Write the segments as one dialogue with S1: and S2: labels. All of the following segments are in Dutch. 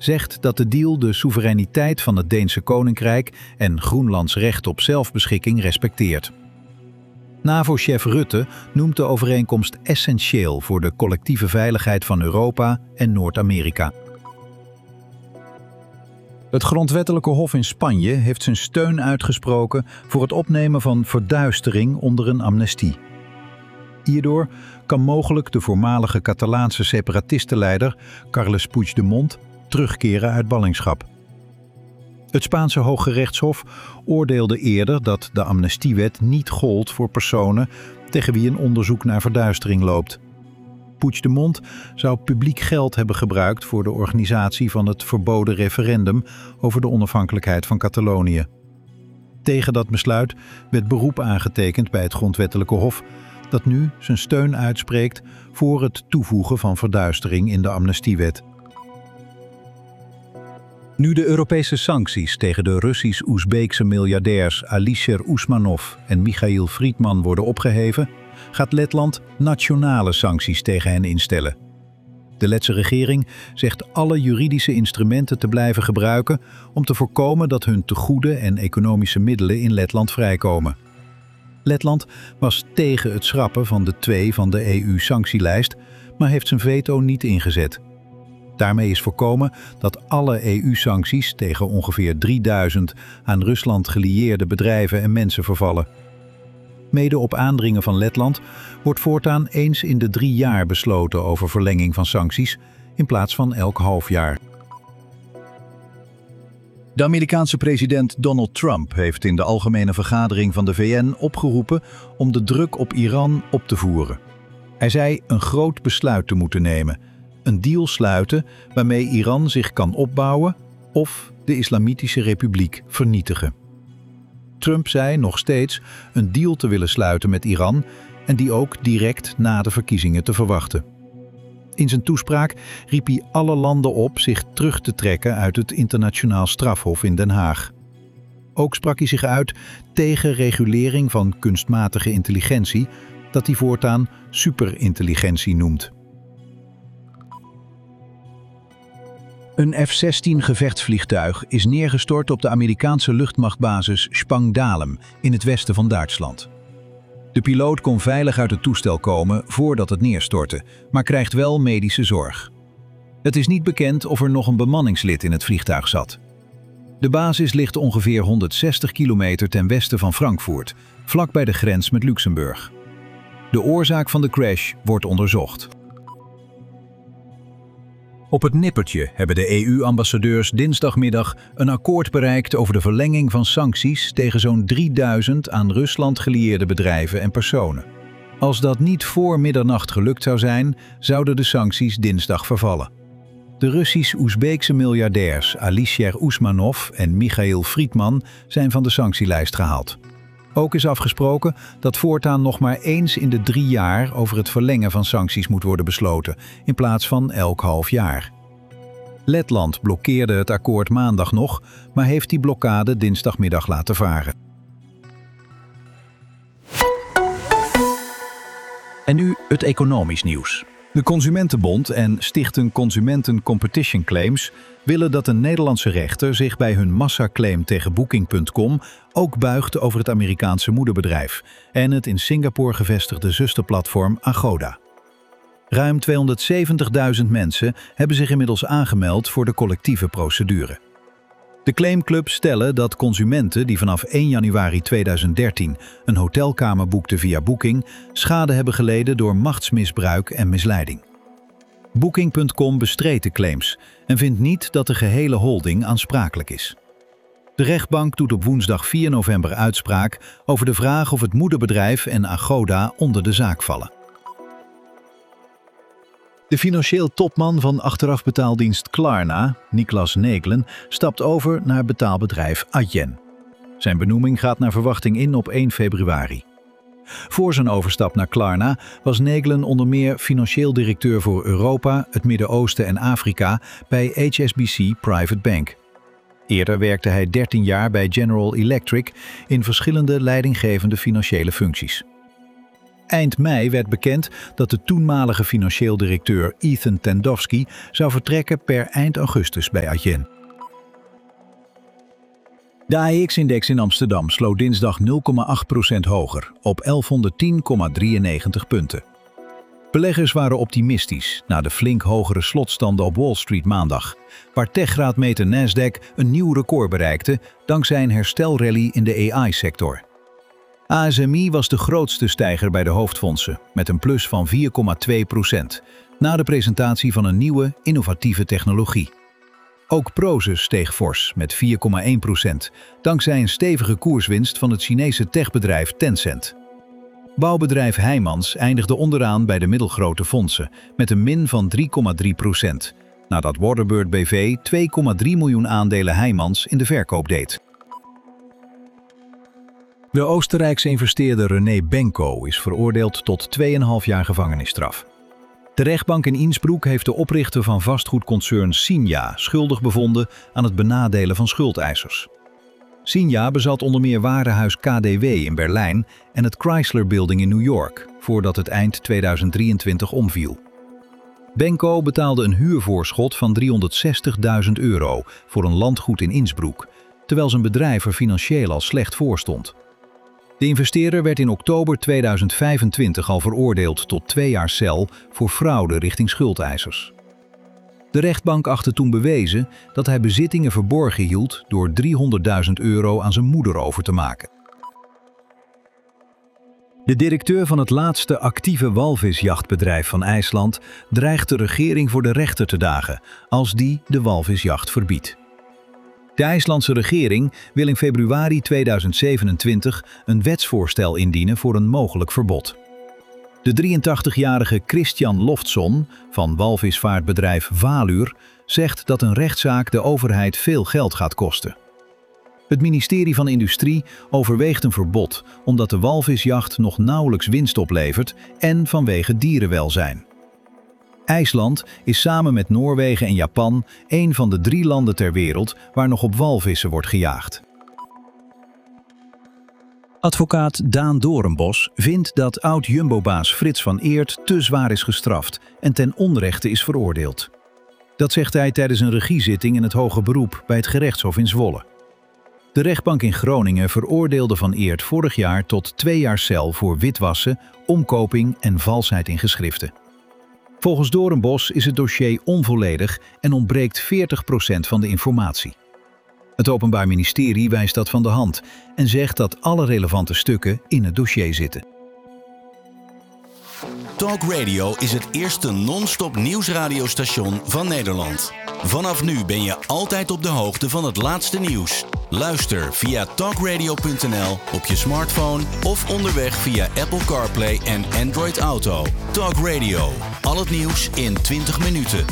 S1: zegt dat de deal de soevereiniteit van het Deense Koninkrijk en Groenlands recht op zelfbeschikking respecteert. NAVO-chef Rutte noemt de overeenkomst essentieel voor de collectieve veiligheid van Europa en Noord-Amerika. Het Grondwettelijke Hof in Spanje heeft zijn steun uitgesproken voor het opnemen van verduistering onder een amnestie. Hierdoor kan mogelijk de voormalige Catalaanse separatistenleider Carles Puigdemont terugkeren uit ballingschap. Het Spaanse Hooggerechtshof oordeelde eerder dat de amnestiewet niet gold voor personen tegen wie een onderzoek naar verduistering loopt. Puigdemont zou publiek geld hebben gebruikt voor de organisatie van het verboden referendum over de onafhankelijkheid van Catalonië. Tegen dat besluit werd beroep aangetekend bij het Grondwettelijke Hof, dat nu zijn steun uitspreekt voor het toevoegen van verduistering in de amnestiewet. Nu de Europese sancties tegen de Russisch-Oezbeekse miljardairs Alisher Usmanov en Michail Friedman worden opgeheven, gaat Letland nationale sancties tegen hen instellen. De Letse regering zegt alle juridische instrumenten te blijven gebruiken om te voorkomen dat hun tegoeden en economische middelen in Letland vrijkomen. Letland was tegen het schrappen van de 2 van de EU-sanctielijst, maar heeft zijn veto niet ingezet. Daarmee is voorkomen dat alle EU-sancties tegen ongeveer 3000 aan Rusland gelieerde bedrijven en mensen vervallen. Mede op aandringen van Letland wordt voortaan eens in de 3 jaar besloten over verlenging van sancties in plaats van elk half jaar. De Amerikaanse president Donald Trump heeft in de Algemene Vergadering van de VN opgeroepen om de druk op Iran op te voeren. Hij zei een groot besluit te moeten nemen, een deal sluiten waarmee Iran zich kan opbouwen of de Islamitische Republiek vernietigen. Trump zei nog steeds een deal te willen sluiten met Iran en die ook direct na de verkiezingen te verwachten. In zijn toespraak riep hij alle landen op zich terug te trekken uit het internationaal strafhof in Den Haag. Ook sprak hij zich uit tegen regulering van kunstmatige intelligentie, dat hij voortaan superintelligentie noemt. Een F-16 gevechtsvliegtuig is neergestort op de Amerikaanse luchtmachtbasis Spangdahlem in het westen van Duitsland. De piloot kon veilig uit het toestel komen voordat het neerstortte, maar krijgt wel medische zorg. Het is niet bekend of er nog een bemanningslid in het vliegtuig zat. De basis ligt ongeveer 160 kilometer ten westen van Frankfurt, vlak bij de grens met Luxemburg. De oorzaak van de crash wordt onderzocht. Op het nippertje hebben de EU-ambassadeurs dinsdagmiddag een akkoord bereikt over de verlenging van sancties tegen zo'n 3000 aan Rusland gelieerde bedrijven en personen. Als dat niet voor middernacht gelukt zou zijn, zouden de sancties dinsdag vervallen. De Russisch-Oezbeekse miljardairs Alisher Usmanov en Michail Friedman zijn van de sanctielijst gehaald. Ook is afgesproken dat voortaan nog maar eens in de 3 jaar over het verlengen van sancties moet worden besloten, in plaats van elk half jaar. Letland blokkeerde het akkoord maandag nog, maar heeft die blokkade dinsdagmiddag laten varen. En nu het economisch nieuws. De Consumentenbond en Stichting Consumenten Competition Claims willen dat een Nederlandse rechter zich bij hun massaclaim tegen Booking.com ook buigt over het Amerikaanse moederbedrijf en het in Singapore gevestigde zusterplatform Agoda. Ruim 270.000 mensen hebben zich inmiddels aangemeld voor de collectieve procedure. De claimclubs stellen dat consumenten die vanaf 1 januari 2013 een hotelkamer boekten via Booking schade hebben geleden door machtsmisbruik en misleiding. Booking.com bestreedt de claims en vindt niet dat de gehele holding aansprakelijk is. De rechtbank doet op woensdag 4 november uitspraak over de vraag of het moederbedrijf en Agoda onder de zaak vallen. De financieel topman van achterafbetaaldienst Klarna, Niklas Neglen, stapt over naar betaalbedrijf Adyen. Zijn benoeming gaat naar verwachting in op 1 februari. Voor zijn overstap naar Klarna was Neglen onder meer financieel directeur voor Europa, het Midden-Oosten en Afrika bij HSBC Private Bank. Eerder werkte hij 13 jaar bij General Electric in verschillende leidinggevende financiële functies. Eind mei werd bekend dat de toenmalige financieel directeur Ethan Tandowsky zou vertrekken per eind augustus bij Adyen. De AEX-index in Amsterdam sloot dinsdag 0,8% hoger, op 1110,93 punten. Beleggers waren optimistisch na de flink hogere slotstanden op Wall Street maandag, waar techgraadmeter Nasdaq een nieuw record bereikte dankzij een herstelrally in de AI-sector. ASMI was de grootste stijger bij de hoofdfondsen, met een plus van 4,2%, na de presentatie van een nieuwe, innovatieve technologie. Ook Prosus steeg fors met 4,1%, dankzij een stevige koerswinst van het Chinese techbedrijf Tencent. Bouwbedrijf Heijmans eindigde onderaan bij de middelgrote fondsen, met een min van 3,3%, nadat Waterbird BV 2,3 miljoen aandelen Heijmans in de verkoop deed. De Oostenrijkse investeerder René Benko is veroordeeld tot 2,5 jaar gevangenisstraf. De rechtbank in Innsbruck heeft de oprichter van vastgoedconcern Signa schuldig bevonden aan het benadelen van schuldeisers. Signa bezat onder meer warenhuis KDW in Berlijn en het Chrysler Building in New York, voordat het eind 2023 omviel. Benko betaalde een huurvoorschot van €360.000 voor een landgoed in Innsbruck, terwijl zijn bedrijf er financieel al slecht voor stond. De investeerder werd in oktober 2025 al veroordeeld tot 2 jaar cel voor fraude richting schuldeisers. De rechtbank achtte toen bewezen dat hij bezittingen verborgen hield door €300.000 aan zijn moeder over te maken. De directeur van het laatste actieve walvisjachtbedrijf van IJsland dreigt de regering voor de rechter te dagen als die de walvisjacht verbiedt. De IJslandse regering wil in februari 2027 een wetsvoorstel indienen voor een mogelijk verbod. De 83-jarige Christian Loftsson van walvisvaartbedrijf Valur zegt dat een rechtszaak de overheid veel geld gaat kosten. Het ministerie van Industrie overweegt een verbod omdat de walvisjacht nog nauwelijks winst oplevert en vanwege dierenwelzijn. IJsland is samen met Noorwegen en Japan een van de 3 landen ter wereld waar nog op walvissen wordt gejaagd. Advocaat Daan Doornbos vindt dat oud-Jumbo-baas Frits van Eert te zwaar is gestraft en ten onrechte is veroordeeld. Dat zegt hij tijdens een regiezitting in het hoger beroep bij het gerechtshof in Zwolle. De rechtbank in Groningen veroordeelde Van Eert vorig jaar tot 2 jaar cel voor witwassen, omkoping en valsheid in geschriften. Volgens Doornbos is het dossier onvolledig en ontbreekt 40% van de informatie. Het Openbaar Ministerie wijst dat van de hand en zegt dat alle relevante stukken in het dossier zitten.
S2: Talk Radio is het eerste non-stop nieuwsradiostation van Nederland. Vanaf nu ben je altijd op de hoogte van het laatste nieuws. Luister via talkradio.nl op je smartphone of onderweg via Apple CarPlay en Android Auto. Talk Radio. Al het nieuws in 20 minuten.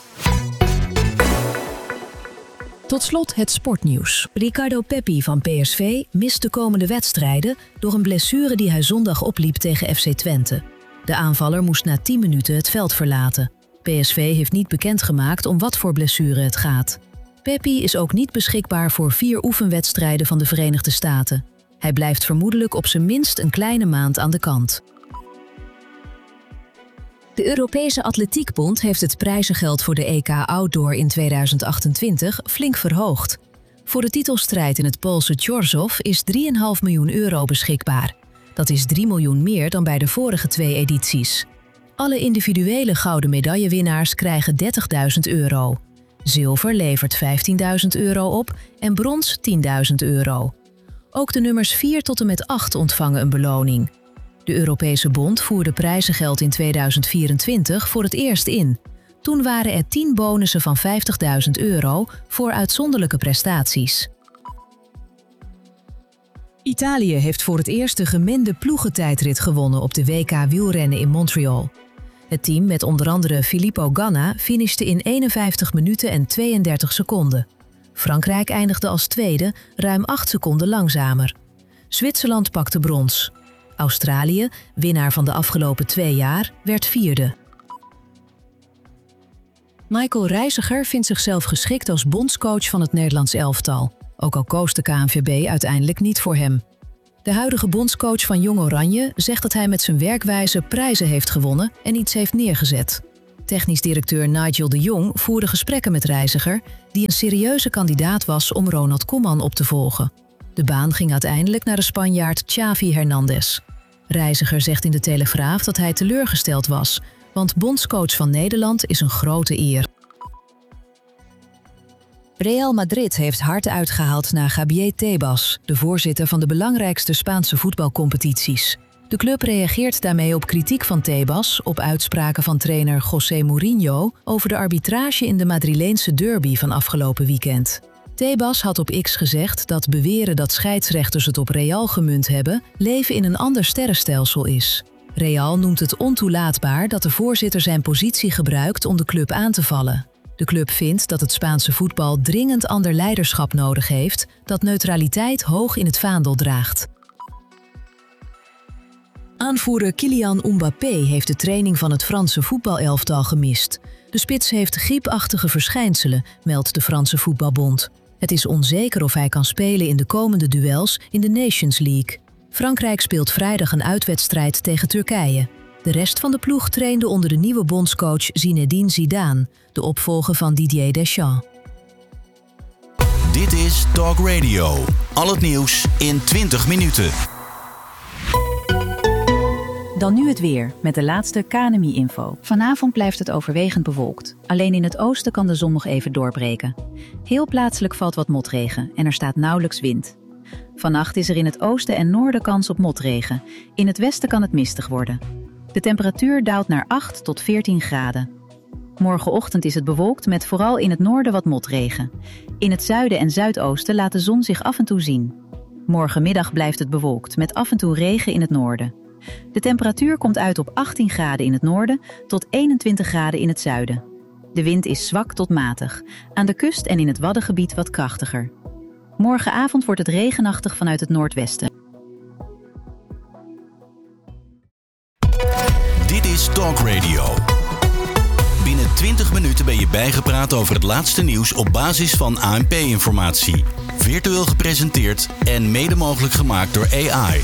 S3: Tot slot het sportnieuws. Ricardo Pepi van PSV mist de komende wedstrijden door een blessure die hij zondag opliep tegen FC Twente. De aanvaller moest na 10 minuten het veld verlaten. PSV heeft niet bekendgemaakt om wat voor blessure het gaat. Pepi is ook niet beschikbaar voor 4 oefenwedstrijden van de Verenigde Staten. Hij blijft vermoedelijk op zijn minst een kleine maand aan de kant. De Europese Atletiekbond heeft het prijzengeld voor de EK Outdoor in 2028 flink verhoogd. Voor de titelstrijd in het Poolse Chorzów is €3,5 miljoen beschikbaar. Dat is 3 miljoen meer dan bij de vorige 2 edities. Alle individuele gouden medaillewinnaars krijgen €30.000. Zilver levert €15.000 op en brons €10.000. Ook de nummers 4 tot en met 8 ontvangen een beloning. De Europese Bond voerde prijzengeld in 2024 voor het eerst in. Toen waren er 10 bonussen van €50.000 voor uitzonderlijke prestaties. Italië heeft voor het eerst de gemengde ploegentijdrit gewonnen op de WK wielrennen in Montreal. Het team met onder andere Filippo Ganna finishte in 51 minuten en 32 seconden. Frankrijk eindigde als tweede, ruim 8 seconden langzamer. Zwitserland pakte brons. Australië, winnaar van de afgelopen 2 jaar, werd vierde. Michael Reiziger vindt zichzelf geschikt als bondscoach van het Nederlands elftal. Ook al koos de KNVB uiteindelijk niet voor hem. De huidige bondscoach van Jong Oranje zegt dat hij met zijn werkwijze prijzen heeft gewonnen en iets heeft neergezet. Technisch directeur Nigel de Jong voerde gesprekken met Reiziger, die een serieuze kandidaat was om Ronald Koeman op te volgen. De baan ging uiteindelijk naar de Spanjaard Xavi Hernandez. Reiziger zegt in de Telegraaf dat hij teleurgesteld was, want bondscoach van Nederland is een grote eer. Real Madrid heeft hard uitgehaald naar Javier Tebas, de voorzitter van de belangrijkste Spaanse voetbalcompetities. De club reageert daarmee op kritiek van Tebas op uitspraken van trainer José Mourinho over de arbitrage in de Madrileense derby van afgelopen weekend. Tebas had op X gezegd dat beweren dat scheidsrechters het op Real gemunt hebben, leven in een ander sterrenstelsel is. Real noemt het ontoelaatbaar dat de voorzitter zijn positie gebruikt om de club aan te vallen. De club vindt dat het Spaanse voetbal dringend ander leiderschap nodig heeft, dat neutraliteit hoog in het vaandel draagt. Aanvoerder Kylian Mbappé heeft de training van het Franse voetbalelftal gemist. De spits heeft griepachtige verschijnselen, meldt de Franse voetbalbond. Het is onzeker of hij kan spelen in de komende duels in de Nations League. Frankrijk speelt vrijdag een uitwedstrijd tegen Turkije. De rest van de ploeg trainde onder de nieuwe bondscoach Zinedine Zidane, de opvolger van Didier Deschamps.
S2: Dit is Talk Radio. Al het nieuws in 20 minuten.
S4: Dan nu het weer, met de laatste KNMI-info. Vanavond blijft het overwegend bewolkt. Alleen in het oosten kan de zon nog even doorbreken. Heel plaatselijk valt wat motregen en er staat nauwelijks wind. Vannacht is er in het oosten en noorden kans op motregen. In het westen kan het mistig worden. De temperatuur daalt naar 8 tot 14 graden. Morgenochtend is het bewolkt met vooral in het noorden wat motregen. In het zuiden en zuidoosten laat de zon zich af en toe zien. Morgenmiddag blijft het bewolkt met af en toe regen in het noorden. De temperatuur komt uit op 18 graden in het noorden tot 21 graden in het zuiden. De wind is zwak tot matig. Aan de kust en in het Waddengebied wat krachtiger. Morgenavond wordt het regenachtig vanuit het noordwesten.
S2: Dit is Talk Radio. Binnen 20 minuten ben je bijgepraat over het laatste nieuws op basis van ANP-informatie. Virtueel gepresenteerd en mede mogelijk gemaakt door AI.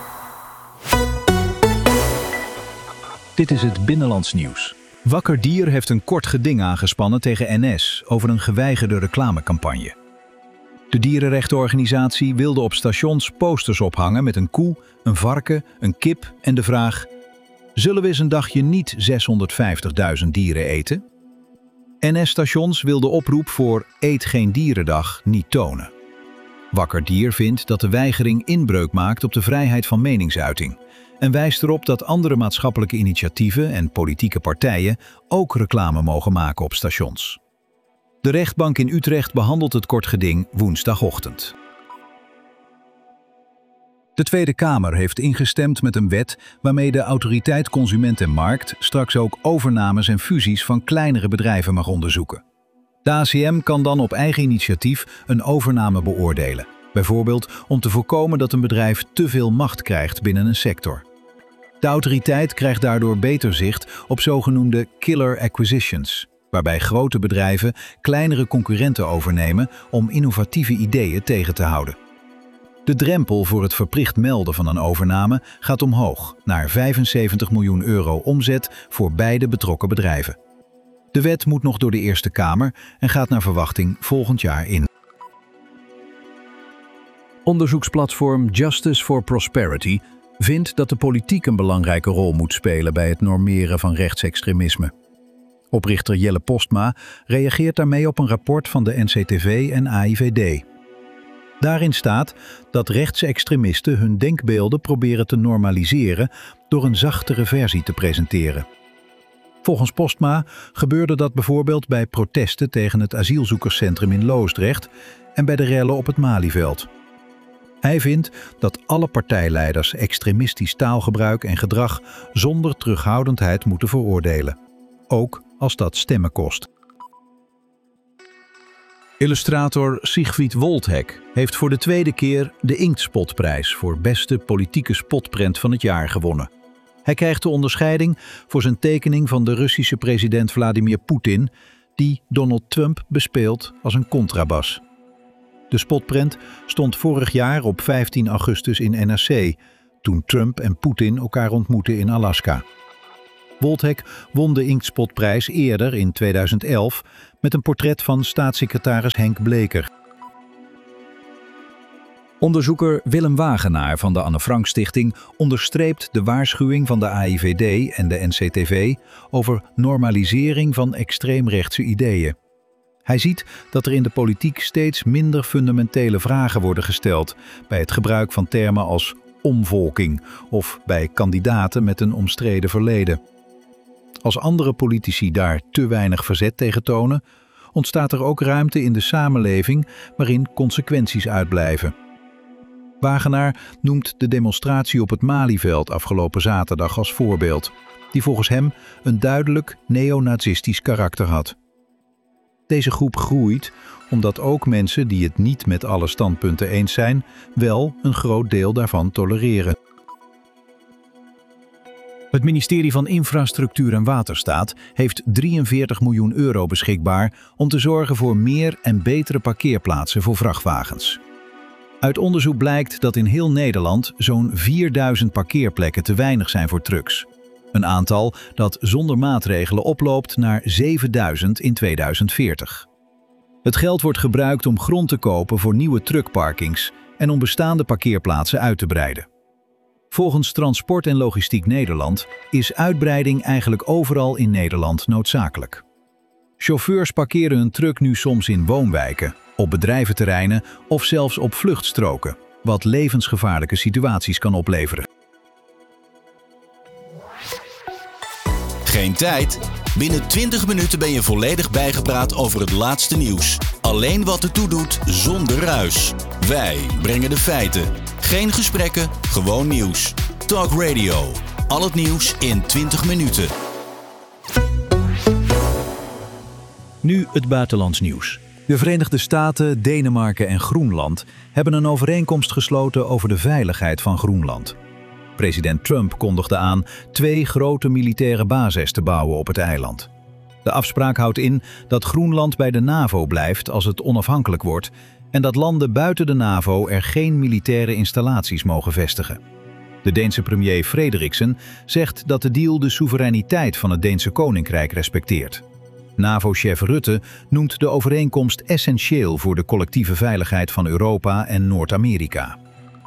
S1: Dit is het Binnenlands nieuws. Wakker Dier heeft een kort geding aangespannen tegen NS over een geweigerde reclamecampagne. De dierenrechtenorganisatie wilde op stations posters ophangen met een koe, een varken, een kip en de vraag: zullen we eens een dagje niet 650.000 dieren eten? NS-stations wilden de oproep voor Eet geen dierendag niet tonen. Wakker Dier vindt dat de weigering inbreuk maakt op de vrijheid van meningsuiting en wijst erop dat andere maatschappelijke initiatieven en politieke partijen ook reclame mogen maken op stations. De rechtbank in Utrecht behandelt het kort geding woensdagochtend. De Tweede Kamer heeft ingestemd met een wet waarmee de Autoriteit Consument en Markt straks ook overnames en fusies van kleinere bedrijven mag onderzoeken. De ACM kan dan op eigen initiatief een overname beoordelen, bijvoorbeeld om te voorkomen dat een bedrijf te veel macht krijgt binnen een sector. De autoriteit krijgt daardoor beter zicht op zogenoemde killer acquisitions, waarbij grote bedrijven kleinere concurrenten overnemen om innovatieve ideeën tegen te houden. De drempel voor het verplicht melden van een overname gaat omhoog naar €75 miljoen omzet voor beide betrokken bedrijven. De wet moet nog door de Eerste Kamer en gaat naar verwachting volgend jaar in. Onderzoeksplatform Justice for Prosperity vindt dat de politiek een belangrijke rol moet spelen bij het normeren van rechtsextremisme. Oprichter Jelle Postma reageert daarmee op een rapport van de NCTV en AIVD. Daarin staat dat rechtsextremisten hun denkbeelden proberen te normaliseren door een zachtere versie te presenteren. Volgens Postma gebeurde dat bijvoorbeeld bij protesten tegen het asielzoekerscentrum in Loosdrecht en bij de rellen op het Malieveld. Hij vindt dat alle partijleiders extremistisch taalgebruik en gedrag zonder terughoudendheid moeten veroordelen, ook als dat stemmen kost. Illustrator Sigfried Woldhek heeft voor de tweede keer de Inktspotprijs voor beste politieke spotprent van het jaar gewonnen. Hij krijgt de onderscheiding voor zijn tekening van de Russische president Vladimir Poetin, die Donald Trump bespeelt als een contrabas. De spotprent stond vorig jaar op 15 augustus in NRC, toen Trump en Poetin elkaar ontmoetten in Alaska. Woltec won de Inkspotprijs eerder in 2011 met een portret van staatssecretaris Henk Bleker.
S5: Onderzoeker Willem Wagenaar van de Anne Frank Stichting onderstreept de waarschuwing van de AIVD en de NCTV over normalisering van extreemrechtse ideeën. Hij ziet dat er in de politiek steeds minder fundamentele vragen worden gesteld bij het gebruik van termen als omvolking of bij kandidaten met een omstreden verleden. Als andere politici daar te weinig verzet tegen tonen, ontstaat er ook ruimte in de samenleving waarin consequenties uitblijven. Wagenaar noemt de demonstratie op het Malieveld afgelopen zaterdag als voorbeeld, die volgens hem een duidelijk neonazistisch karakter had. Deze groep groeit omdat ook mensen die het niet met alle standpunten eens zijn, wel een groot deel daarvan tolereren. Het ministerie van Infrastructuur en Waterstaat heeft 43 miljoen euro beschikbaar om te zorgen voor meer en betere parkeerplaatsen voor vrachtwagens. Uit onderzoek blijkt dat in heel Nederland zo'n 4000 parkeerplekken te weinig zijn voor trucks. Een aantal dat zonder maatregelen oploopt naar 7000 in 2040. Het geld wordt gebruikt om grond te kopen voor nieuwe truckparkings en om bestaande parkeerplaatsen uit te breiden. Volgens Transport en Logistiek Nederland is uitbreiding eigenlijk overal in Nederland noodzakelijk. Chauffeurs parkeren hun truck nu soms in woonwijken, op bedrijventerreinen of zelfs op vluchtstroken, wat levensgevaarlijke situaties kan opleveren.
S2: Geen tijd? Binnen 20 minuten ben je volledig bijgepraat over het laatste nieuws. Alleen wat ertoe doet, zonder ruis. Wij brengen de feiten. Geen gesprekken, gewoon nieuws. Talk Radio. Al het nieuws in 20 minuten.
S1: Nu het buitenlands nieuws. De Verenigde Staten, Denemarken en Groenland hebben een overeenkomst gesloten over de veiligheid van Groenland. President Trump kondigde aan 2 grote militaire bases te bouwen op het eiland. De afspraak houdt in dat Groenland bij de NAVO blijft als het onafhankelijk wordt en dat landen buiten de NAVO er geen militaire installaties mogen vestigen. De Deense premier Frederiksen zegt dat de deal de soevereiniteit van het Deense Koninkrijk respecteert. NAVO-chef Rutte noemt de overeenkomst essentieel voor de collectieve veiligheid van Europa en Noord-Amerika.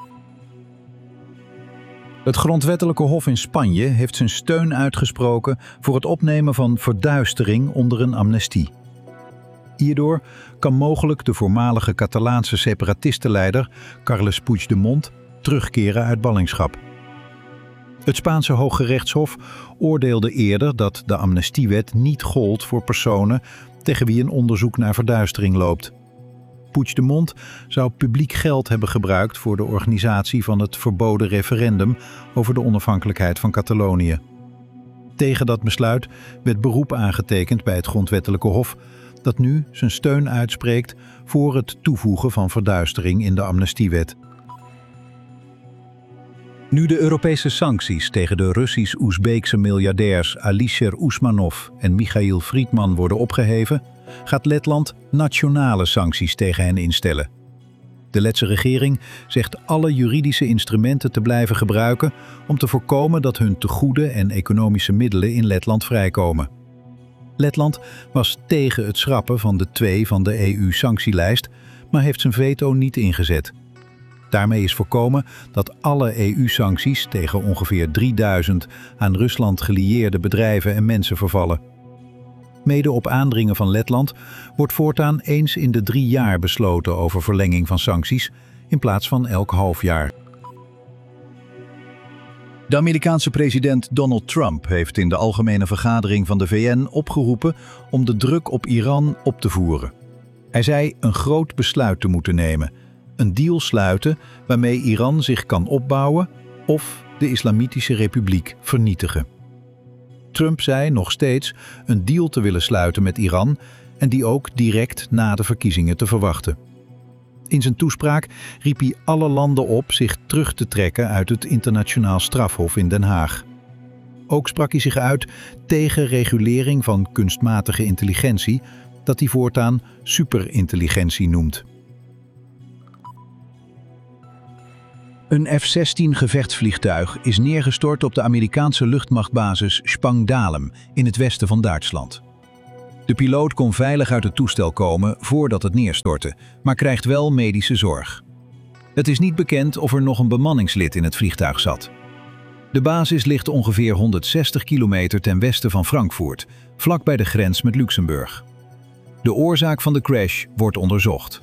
S1: Het grondwettelijke hof in Spanje heeft zijn steun uitgesproken voor het opnemen van verduistering onder een amnestie. Hierdoor kan mogelijk de voormalige Catalaanse separatistenleider Carles Puigdemont terugkeren uit ballingschap. Het Spaanse Hooggerechtshof oordeelde eerder dat de amnestiewet niet gold voor personen tegen wie een onderzoek naar verduistering loopt. Puigdemont zou publiek geld hebben gebruikt voor de organisatie van het verboden referendum over de onafhankelijkheid van Catalonië. Tegen dat besluit werd beroep aangetekend bij het Grondwettelijke Hof, dat nu zijn steun uitspreekt voor het toevoegen van verduistering in de amnestiewet. Nu de Europese sancties tegen de Russisch-Oezbeekse miljardairs Alisher Usmanov en Michail Friedman worden opgeheven, gaat Letland nationale sancties tegen hen instellen. De Letse regering zegt alle juridische instrumenten te blijven gebruiken om te voorkomen dat hun tegoeden en economische middelen in Letland vrijkomen. Letland was tegen het schrappen van de 2 van de EU-sanctielijst, maar heeft zijn veto niet ingezet. Daarmee is voorkomen dat alle EU-sancties tegen ongeveer 3000 aan Rusland gelieerde bedrijven en mensen vervallen. Mede op aandringen van Letland wordt voortaan eens in de 3 jaar besloten over verlenging van sancties in plaats van elk half jaar. De Amerikaanse president Donald Trump heeft in de algemene vergadering van de VN opgeroepen om de druk op Iran op te voeren. Hij zei een groot besluit te moeten nemen, een deal sluiten waarmee Iran zich kan opbouwen of de Islamitische Republiek vernietigen. Trump zei nog steeds een deal te willen sluiten met Iran en die ook direct na de verkiezingen te verwachten. In zijn toespraak riep hij alle landen op zich terug te trekken uit het internationaal strafhof in Den Haag. Ook sprak hij zich uit tegen regulering van kunstmatige intelligentie, dat hij voortaan superintelligentie noemt. Een F-16 gevechtsvliegtuig is neergestort op de Amerikaanse luchtmachtbasis Spangdahlem in het westen van Duitsland. De piloot kon veilig uit het toestel komen voordat het neerstortte, maar krijgt wel medische zorg. Het is niet bekend of er nog een bemanningslid in het vliegtuig zat. De basis ligt ongeveer 160 kilometer ten westen van Frankfurt, vlak bij de grens met Luxemburg. De oorzaak van de crash wordt onderzocht.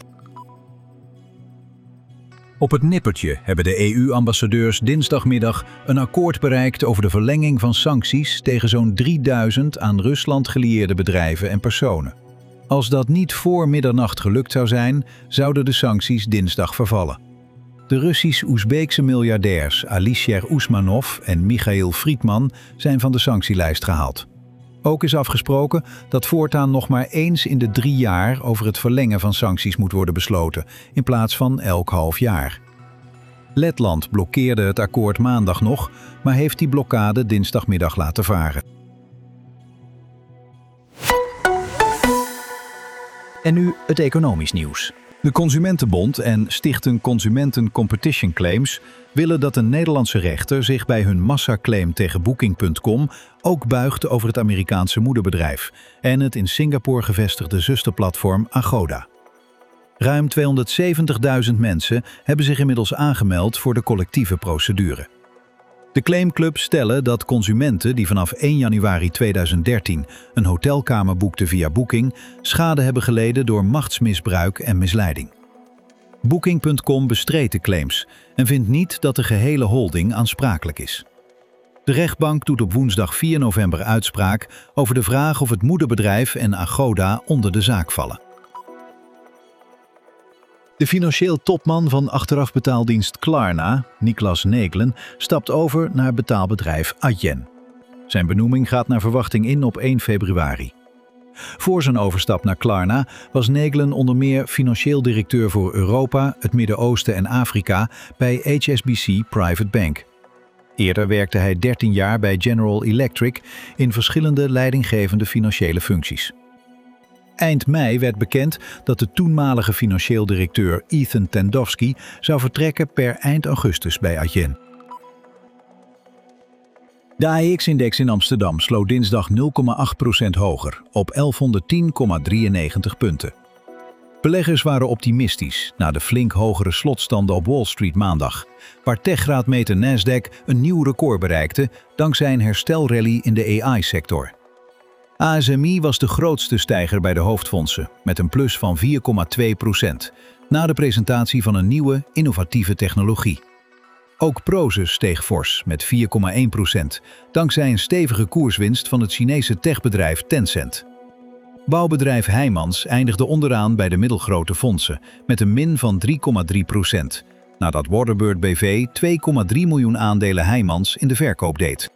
S1: Op het nippertje hebben de EU-ambassadeurs dinsdagmiddag een akkoord bereikt over de verlenging van sancties tegen zo'n 3000 aan Rusland gelieerde bedrijven en personen. Als dat niet voor middernacht gelukt zou zijn, zouden de sancties dinsdag vervallen. De Russisch-Oezbeekse miljardairs Alisher Usmanov en Michail Friedman zijn van de sanctielijst gehaald. Ook is afgesproken dat voortaan nog maar eens in de 3 jaar over het verlengen van sancties moet worden besloten, in plaats van elk half jaar. Letland blokkeerde het akkoord maandag nog, maar heeft die blokkade dinsdagmiddag laten varen. En nu het economisch nieuws. De Consumentenbond en Stichting Consumenten Competition Claims willen dat een Nederlandse rechter zich bij hun massaclaim tegen Booking.com ook buigt over het Amerikaanse moederbedrijf en het in Singapore gevestigde zusterplatform Agoda. Ruim 270.000 mensen hebben zich inmiddels aangemeld voor de collectieve procedure. De claimclubs stellen dat consumenten die vanaf 1 januari 2013 een hotelkamer boekten via Booking schade hebben geleden door machtsmisbruik en misleiding. Booking.com bestreedt de claims en vindt niet dat de gehele holding aansprakelijk is. De rechtbank doet op woensdag 4 november uitspraak over de vraag of het moederbedrijf en Agoda onder de zaak vallen. De financieel topman van achterafbetaaldienst Klarna, Niklas Neglen, stapt over naar betaalbedrijf Adyen. Zijn benoeming gaat naar verwachting in op 1 februari. Voor zijn overstap naar Klarna was Neglen onder meer financieel directeur voor Europa, het Midden-Oosten en Afrika bij HSBC Private Bank. Eerder werkte hij 13 jaar bij General Electric in verschillende leidinggevende financiële functies. Eind mei werd bekend dat de toenmalige financieel directeur Ethan Tendowski zou vertrekken per eind augustus bij Adyen. De AEX-index in Amsterdam sloot dinsdag 0,8% hoger, op 1110,93 punten. Beleggers waren optimistisch na de flink hogere slotstanden op Wall Street maandag, waar techgraadmeter Nasdaq een nieuw record bereikte dankzij een herstelrally in de AI-sector. ASMI was de grootste stijger bij de hoofdfondsen, met een plus van 4,2%, na de presentatie van een nieuwe, innovatieve technologie. Ook Prosus steeg fors met 4,1%, dankzij een stevige koerswinst van het Chinese techbedrijf Tencent. Bouwbedrijf Heijmans eindigde onderaan bij de middelgrote fondsen, met een min van 3,3%, nadat Waterberg BV 2,3 miljoen aandelen Heijmans in de verkoop deed.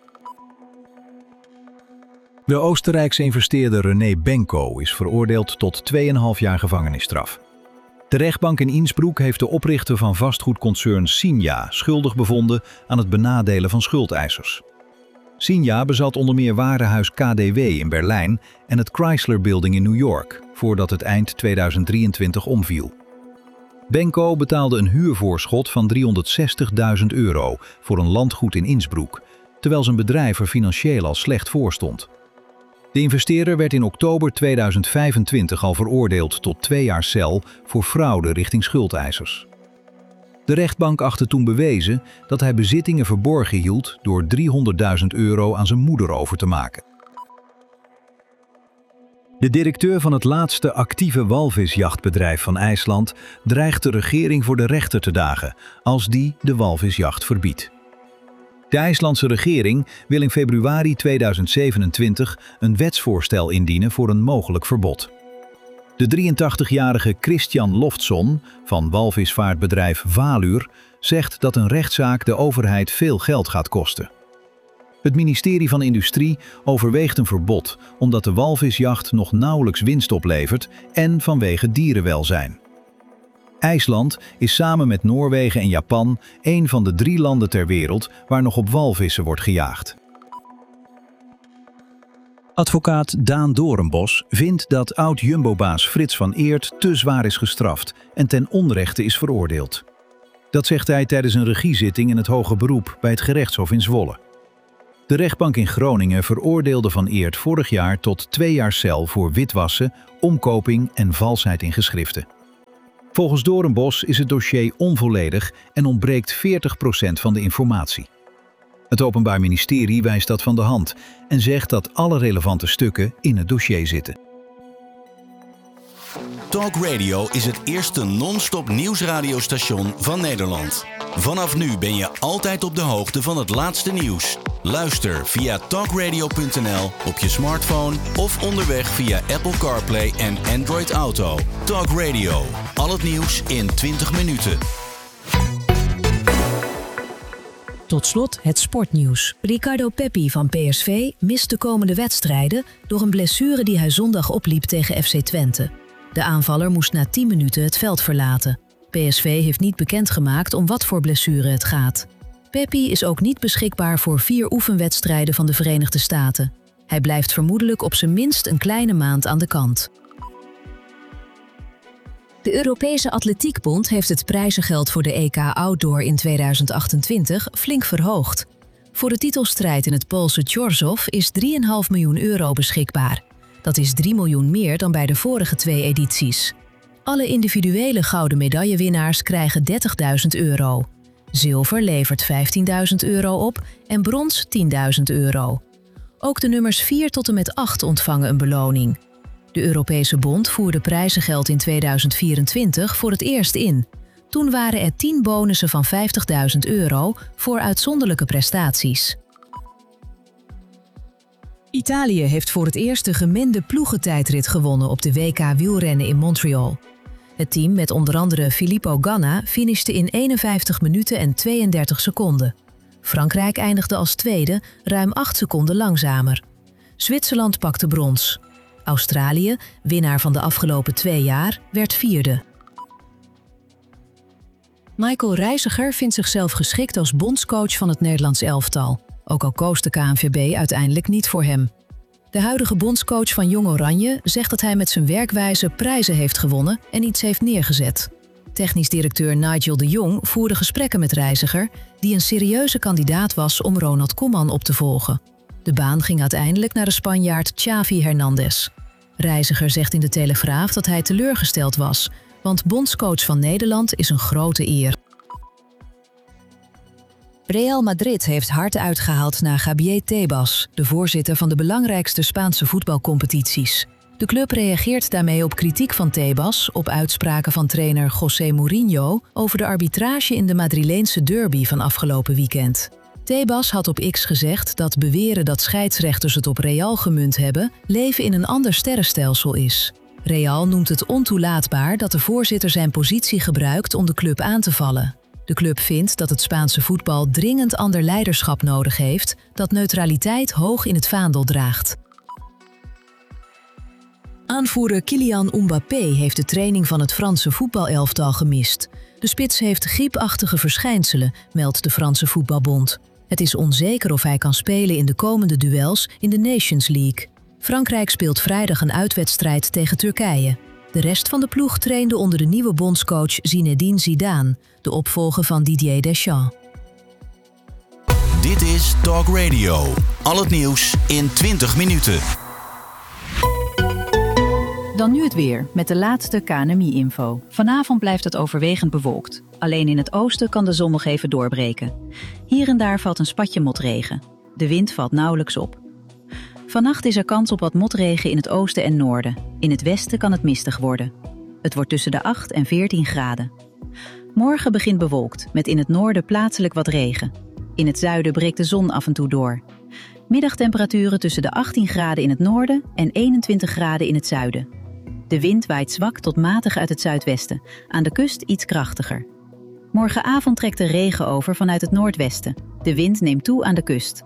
S1: De Oostenrijkse investeerder René Benko is veroordeeld tot 2,5 jaar gevangenisstraf. De rechtbank in Innsbruck heeft de oprichter van vastgoedconcern Signa schuldig bevonden aan het benadelen van schuldeisers. Signa bezat onder meer warenhuis KDW in Berlijn en het Chrysler Building in New York, voordat het eind 2023 omviel. Benko betaalde een huurvoorschot van €360.000 voor een landgoed in Innsbruck, terwijl zijn bedrijf er financieel al slecht voor stond. De investeerder werd in oktober 2025 al veroordeeld tot 2 jaar cel voor fraude richting schuldeisers. De rechtbank achtte toen bewezen dat hij bezittingen verborgen hield door €300.000 aan zijn moeder over te maken. De directeur van het laatste actieve walvisjachtbedrijf van IJsland dreigt de regering voor de rechter te dagen als die de walvisjacht verbiedt. De IJslandse regering wil in februari 2027 een wetsvoorstel indienen voor een mogelijk verbod. De 83-jarige Christian Loftsson van walvisvaartbedrijf Valur zegt dat een rechtszaak de overheid veel geld gaat kosten. Het ministerie van Industrie overweegt een verbod omdat de walvisjacht nog nauwelijks winst oplevert en vanwege dierenwelzijn. IJsland is samen met Noorwegen en Japan een van de 3 landen ter wereld waar nog op walvissen wordt gejaagd. Advocaat Daan Doornbos vindt dat oud-Jumbo-baas Frits van Eert te zwaar is gestraft en ten onrechte is veroordeeld. Dat zegt hij tijdens een regiezitting in het hoger beroep bij het gerechtshof in Zwolle. De rechtbank in Groningen veroordeelde Van Eert vorig jaar tot 2 jaar cel voor witwassen, omkoping en valsheid in geschriften. Volgens Doornbos is het dossier onvolledig en ontbreekt 40% van de informatie. Het Openbaar Ministerie wijst dat van de hand en zegt dat alle relevante stukken in het dossier zitten.
S2: Talk Radio is het eerste non-stop nieuwsradiostation van Nederland. Vanaf nu ben je altijd op de hoogte van het laatste nieuws. Luister via talkradio.nl op je smartphone of onderweg via Apple CarPlay en Android Auto. Talk Radio, al het nieuws in 20 minuten.
S3: Tot slot het sportnieuws. Ricardo Pepi van PSV mist de komende wedstrijden door een blessure die hij zondag opliep tegen FC Twente. De aanvaller moest na 10 minuten het veld verlaten. PSV heeft niet bekendgemaakt om wat voor blessure het gaat. Pepi is ook niet beschikbaar voor 4 oefenwedstrijden van de Verenigde Staten. Hij blijft vermoedelijk op zijn minst een kleine maand aan de kant. De Europese Atletiekbond heeft het prijzengeld voor de EK Outdoor in 2028 flink verhoogd. Voor de titelstrijd in het Poolse Chorzów is €3,5 miljoen beschikbaar. Dat is 3 miljoen meer dan bij de vorige 2 edities. Alle individuele gouden medaillewinnaars krijgen €30.000. Zilver levert €15.000 op en brons €10.000. Ook de nummers 4 tot en met 8 ontvangen een beloning. De Europese Bond voerde prijzengeld in 2024 voor het eerst in. Toen waren er 10 bonussen van €50.000 voor uitzonderlijke prestaties. Italië heeft voor het eerst de gemengde ploegentijdrit gewonnen op de WK wielrennen in Montreal. Het team met onder andere Filippo Ganna finishte in 51 minuten en 32 seconden. Frankrijk eindigde als tweede, ruim 8 seconden langzamer. Zwitserland pakte brons. Australië, winnaar van de afgelopen 2 jaar, werd 4e. Michael Reiziger vindt zichzelf geschikt als bondscoach van het Nederlands elftal. Ook al koos de KNVB uiteindelijk niet voor hem. De huidige bondscoach van Jong Oranje zegt dat hij met zijn werkwijze prijzen heeft gewonnen en iets heeft neergezet. Technisch directeur Nigel de Jong voerde gesprekken met Reiziger, die een serieuze kandidaat was om Ronald Koeman op te volgen. De baan ging uiteindelijk naar de Spanjaard Xavi Hernandez. Reiziger zegt in de Telegraaf dat hij teleurgesteld was, want bondscoach van Nederland is een grote eer. Real Madrid heeft hard uitgehaald naar Javier Tebas, de voorzitter van de belangrijkste Spaanse voetbalcompetities. De club reageert daarmee op kritiek van Tebas op uitspraken van trainer José Mourinho over de arbitrage in de Madrileense derby van afgelopen weekend. Tebas had op X gezegd dat beweren dat scheidsrechters het op Real gemunt hebben, leven in een ander sterrenstelsel is. Real noemt het ontoelaatbaar dat de voorzitter zijn positie gebruikt om de club aan te vallen. De club vindt dat het Spaanse voetbal dringend ander leiderschap nodig heeft, dat neutraliteit hoog in het vaandel draagt. Aanvoerder Kylian Mbappé heeft de training van het Franse voetbalelftal gemist. De spits heeft griepachtige verschijnselen, meldt de Franse voetbalbond. Het is onzeker of hij kan spelen in de komende duels in de Nations League. Frankrijk speelt vrijdag een uitwedstrijd tegen Turkije. De rest van de ploeg trainde onder de nieuwe bondscoach Zinedine Zidane, de opvolger van Didier Deschamps.
S2: Dit is Talk Radio. Al het nieuws in 20 minuten.
S4: Dan nu het weer, met de laatste KNMI-info. Vanavond blijft het overwegend bewolkt. Alleen in het oosten kan de zon nog even doorbreken. Hier en daar valt een spatje motregen. De wind valt nauwelijks op. Vannacht is er kans op wat motregen in het oosten en noorden. In het westen kan het mistig worden. Het wordt tussen de 8 en 14 graden. Morgen begint bewolkt, met in het noorden plaatselijk wat regen. In het zuiden breekt de zon af en toe door. Middagtemperaturen tussen de 18 graden in het noorden en 21 graden in het zuiden. De wind waait zwak tot matig uit het zuidwesten, aan de kust iets krachtiger. Morgenavond trekt de regen over vanuit het noordwesten. De wind neemt toe aan de kust.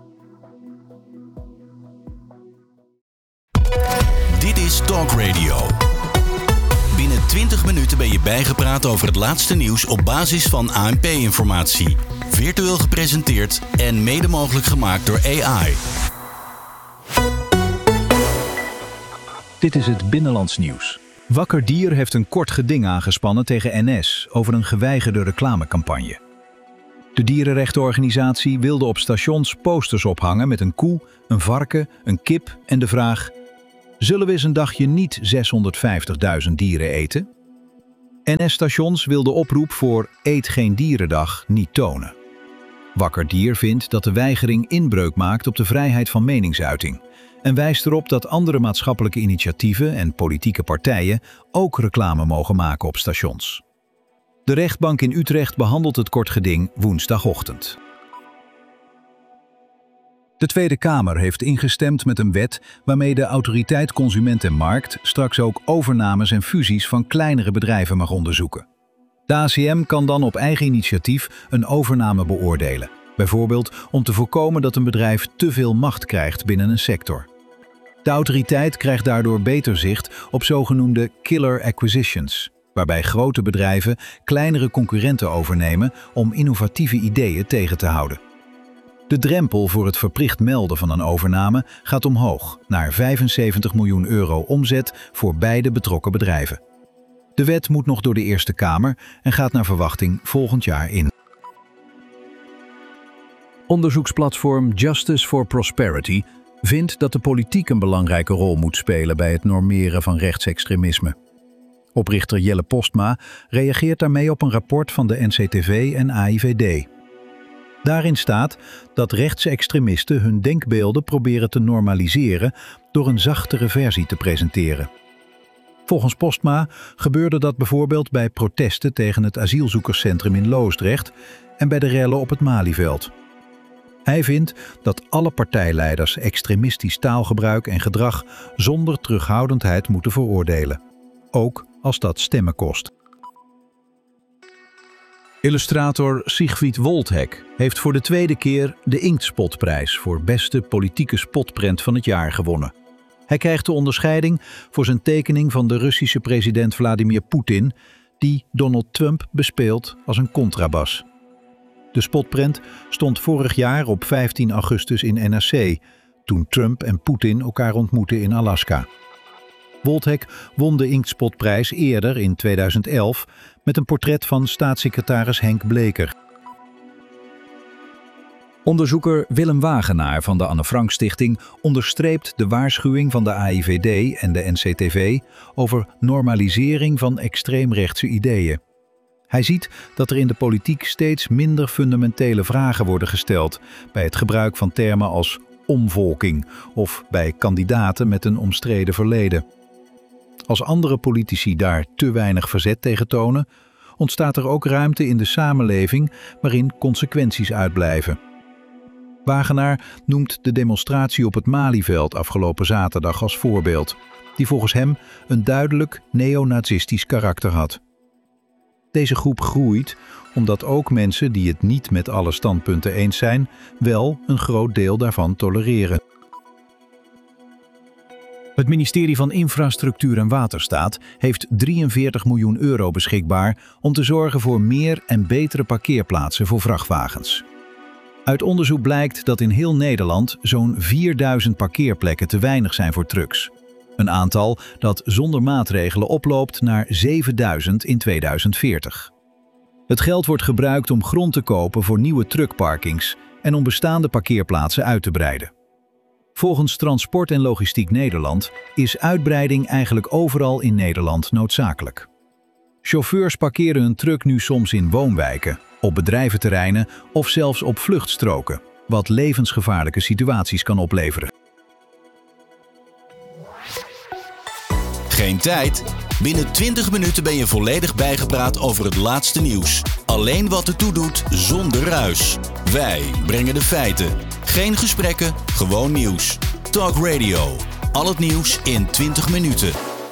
S2: Dit is Talk Radio. Binnen 20 minuten ben je bijgepraat over het laatste nieuws op basis van ANP-informatie. Virtueel gepresenteerd en mede mogelijk gemaakt door AI.
S1: Dit is het Binnenlands nieuws. Wakker Dier heeft een kort geding aangespannen tegen NS over een geweigerde reclamecampagne. De dierenrechtenorganisatie wilde op stations posters ophangen met een koe, een varken, een kip en de vraag: zullen we eens een dagje niet 650.000 dieren eten? NS-stations wilden de oproep voor Eet geen dierendag niet tonen. Wakker Dier vindt dat de weigering inbreuk maakt op de vrijheid van meningsuiting en wijst erop dat andere maatschappelijke initiatieven en politieke partijen ook reclame mogen maken op stations. De rechtbank in Utrecht behandelt het kort geding woensdagochtend. De Tweede Kamer heeft ingestemd met een wet waarmee de Autoriteit Consument en Markt straks ook overnames en fusies van kleinere bedrijven mag onderzoeken. De ACM kan dan op eigen initiatief een overname beoordelen, bijvoorbeeld om te voorkomen dat een bedrijf te veel macht krijgt binnen een sector. De autoriteit krijgt daardoor beter zicht op zogenoemde killer acquisitions, waarbij grote bedrijven kleinere concurrenten overnemen om innovatieve ideeën tegen te houden. De drempel voor het verplicht melden van een overname gaat omhoog naar €75 miljoen omzet voor beide betrokken bedrijven. De wet moet nog door de Eerste Kamer en gaat naar verwachting volgend jaar in. Onderzoeksplatform Justice for Prosperity vindt dat de politiek een belangrijke rol moet spelen bij het normeren van rechtsextremisme. Oprichter Jelle Postma reageert daarmee op een rapport van de NCTV en AIVD. Daarin staat dat rechtsextremisten hun denkbeelden proberen te normaliseren door een zachtere versie te presenteren. Volgens Postma gebeurde dat bijvoorbeeld bij protesten tegen het asielzoekerscentrum in Loosdrecht en bij de rellen op het Malieveld. Hij vindt dat alle partijleiders extremistisch taalgebruik en gedrag zonder terughoudendheid moeten veroordelen, ook als dat stemmen kost. Illustrator Siegfried Woldhek heeft voor de tweede keer de Inktspotprijs voor beste politieke spotprent van het jaar gewonnen. Hij krijgt de onderscheiding voor zijn tekening van de Russische president Vladimir Poetin, die Donald Trump bespeelt als een contrabas. De spotprent stond vorig jaar op 15 augustus in NRC, toen Trump en Poetin elkaar ontmoetten in Alaska. Woldhek won de Inktspotprijs eerder in 2011 met een portret van staatssecretaris Henk Bleker. Onderzoeker Willem Wagenaar van de Anne Frank Stichting onderstreept de waarschuwing van de AIVD en de NCTV over normalisering van extreemrechtse ideeën. Hij ziet dat er in de politiek steeds minder fundamentele vragen worden gesteld bij het gebruik van termen als omvolking of bij kandidaten met een omstreden verleden. Als andere politici daar te weinig verzet tegen tonen, ontstaat er ook ruimte in de samenleving waarin consequenties uitblijven. Wagenaar noemt de demonstratie op het Malieveld afgelopen zaterdag als voorbeeld, die volgens hem een duidelijk neonazistisch karakter had. Deze groep groeit omdat ook mensen die het niet met alle standpunten eens zijn, wel een groot deel daarvan tolereren. Het ministerie van Infrastructuur en Waterstaat heeft €43 miljoen beschikbaar om te zorgen voor meer en betere parkeerplaatsen voor vrachtwagens. Uit onderzoek blijkt dat in heel Nederland zo'n 4000 parkeerplekken te weinig zijn voor trucks. Een aantal dat zonder maatregelen oploopt naar 7000 in 2040. Het geld wordt gebruikt om grond te kopen voor nieuwe truckparkings en om bestaande parkeerplaatsen uit te breiden. Volgens Transport en Logistiek Nederland is uitbreiding eigenlijk overal in Nederland noodzakelijk. Chauffeurs parkeren hun truck nu soms in woonwijken, op bedrijventerreinen of zelfs op vluchtstroken, wat levensgevaarlijke situaties kan opleveren.
S2: Geen tijd? Binnen 20 minuten ben je volledig bijgepraat over het laatste nieuws. Alleen wat ertoe doet, zonder ruis. Wij brengen de feiten. Geen gesprekken, gewoon nieuws. Talk Radio. Al het nieuws in 20 minuten.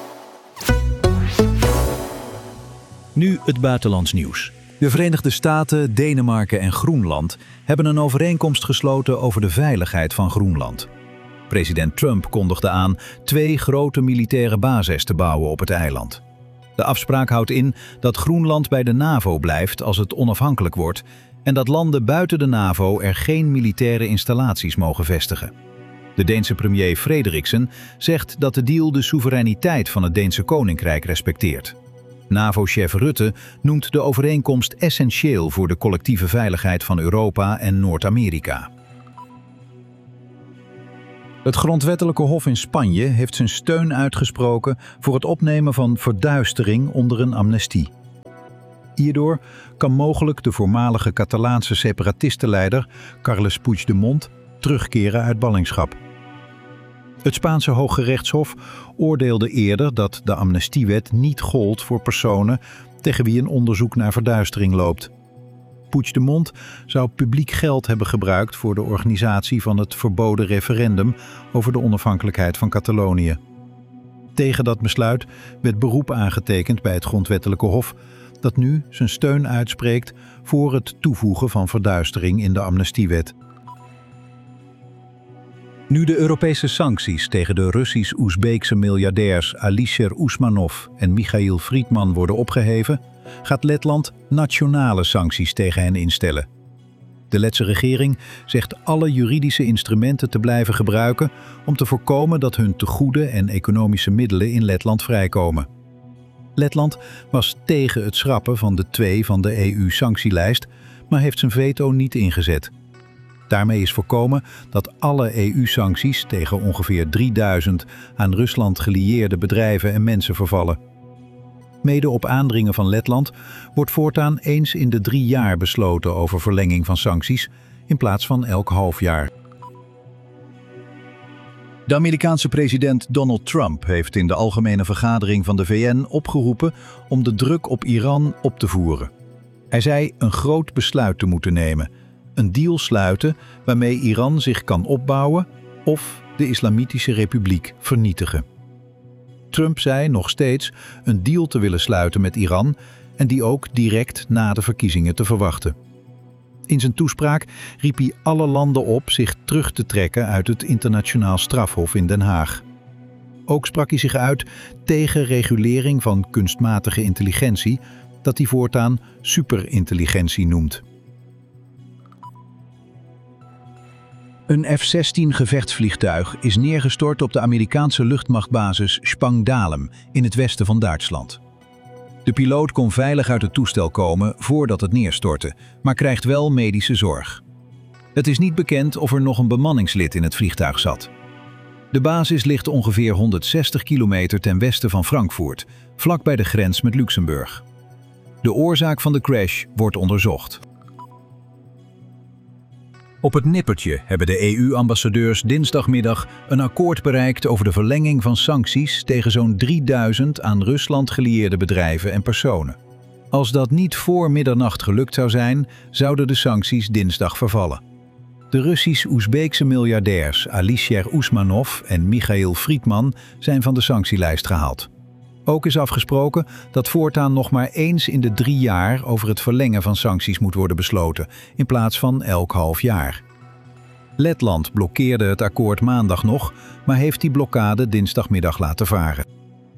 S1: Nu het buitenlands nieuws. De Verenigde Staten, Denemarken en Groenland hebben een overeenkomst gesloten over de veiligheid van Groenland. President Trump kondigde aan 2 grote militaire bases te bouwen op het eiland. De afspraak houdt in dat Groenland bij de NAVO blijft als het onafhankelijk wordt en dat landen buiten de NAVO er geen militaire installaties mogen vestigen. De Deense premier Frederiksen zegt dat de deal de soevereiniteit van het Deense koninkrijk respecteert. NAVO-chef Rutte noemt de overeenkomst essentieel voor de collectieve veiligheid van Europa en Noord-Amerika. Het Grondwettelijke Hof in Spanje heeft zijn steun uitgesproken voor het opnemen van verduistering onder een amnestie. Hierdoor kan mogelijk de voormalige Catalaanse separatistenleider Carles Puigdemont terugkeren uit ballingschap. Het Spaanse Hooggerechtshof oordeelde eerder dat de amnestiewet niet gold voor personen tegen wie een onderzoek naar verduistering loopt. Puigdemont zou publiek geld hebben gebruikt voor de organisatie van het verboden referendum over de onafhankelijkheid van Catalonië. Tegen dat besluit werd beroep aangetekend bij het Grondwettelijke Hof, dat nu zijn steun uitspreekt voor het toevoegen van verduistering in de amnestiewet. Nu de Europese sancties tegen de Russisch-Oezbeekse miljardairs Alisher Usmanov en Michail Friedman worden opgeheven, gaat Letland nationale sancties tegen hen instellen. De Letse regering zegt alle juridische instrumenten te blijven gebruiken om te voorkomen dat hun tegoeden en economische middelen in Letland vrijkomen. Letland was tegen het schrappen van de 2 van de EU-sanctielijst, maar heeft zijn veto niet ingezet. Daarmee is voorkomen dat alle EU-sancties tegen ongeveer 3000 aan Rusland gelieerde bedrijven en mensen vervallen. Mede op aandringen van Letland wordt voortaan eens in de 3 jaar besloten over verlenging van sancties in plaats van elk half jaar. De Amerikaanse president Donald Trump heeft in de Algemene Vergadering van de VN opgeroepen om de druk op Iran op te voeren. Hij zei een groot besluit te moeten nemen, een deal sluiten waarmee Iran zich kan opbouwen of de Islamitische Republiek vernietigen. Trump zei nog steeds een deal te willen sluiten met Iran en die ook direct na de verkiezingen te verwachten. In zijn toespraak riep hij alle landen op zich terug te trekken uit het internationaal strafhof in Den Haag. Ook sprak hij zich uit tegen regulering van kunstmatige intelligentie, dat hij voortaan superintelligentie noemt. Een F-16 gevechtsvliegtuig is neergestort op de Amerikaanse luchtmachtbasis Spangdahlem in het westen van Duitsland. De piloot kon veilig uit het toestel komen voordat het neerstortte, maar krijgt wel medische zorg. Het is niet bekend of er nog een bemanningslid in het vliegtuig zat. De basis ligt ongeveer 160 kilometer ten westen van Frankfurt, vlak bij de grens met Luxemburg. De oorzaak van de crash wordt onderzocht. Op het nippertje hebben de EU-ambassadeurs dinsdagmiddag een akkoord bereikt over de verlenging van sancties tegen zo'n 3000 aan Rusland gelieerde bedrijven en personen. Als dat niet voor middernacht gelukt zou zijn, zouden de sancties dinsdag vervallen. De Russisch-Oezbeekse miljardairs Alisher Usmanov en Michail Friedman zijn van de sanctielijst gehaald. Ook is afgesproken dat voortaan nog maar eens in de 3 jaar over het verlengen van sancties moet worden besloten, in plaats van elk half jaar. Letland blokkeerde het akkoord maandag nog, maar heeft die blokkade dinsdagmiddag laten varen.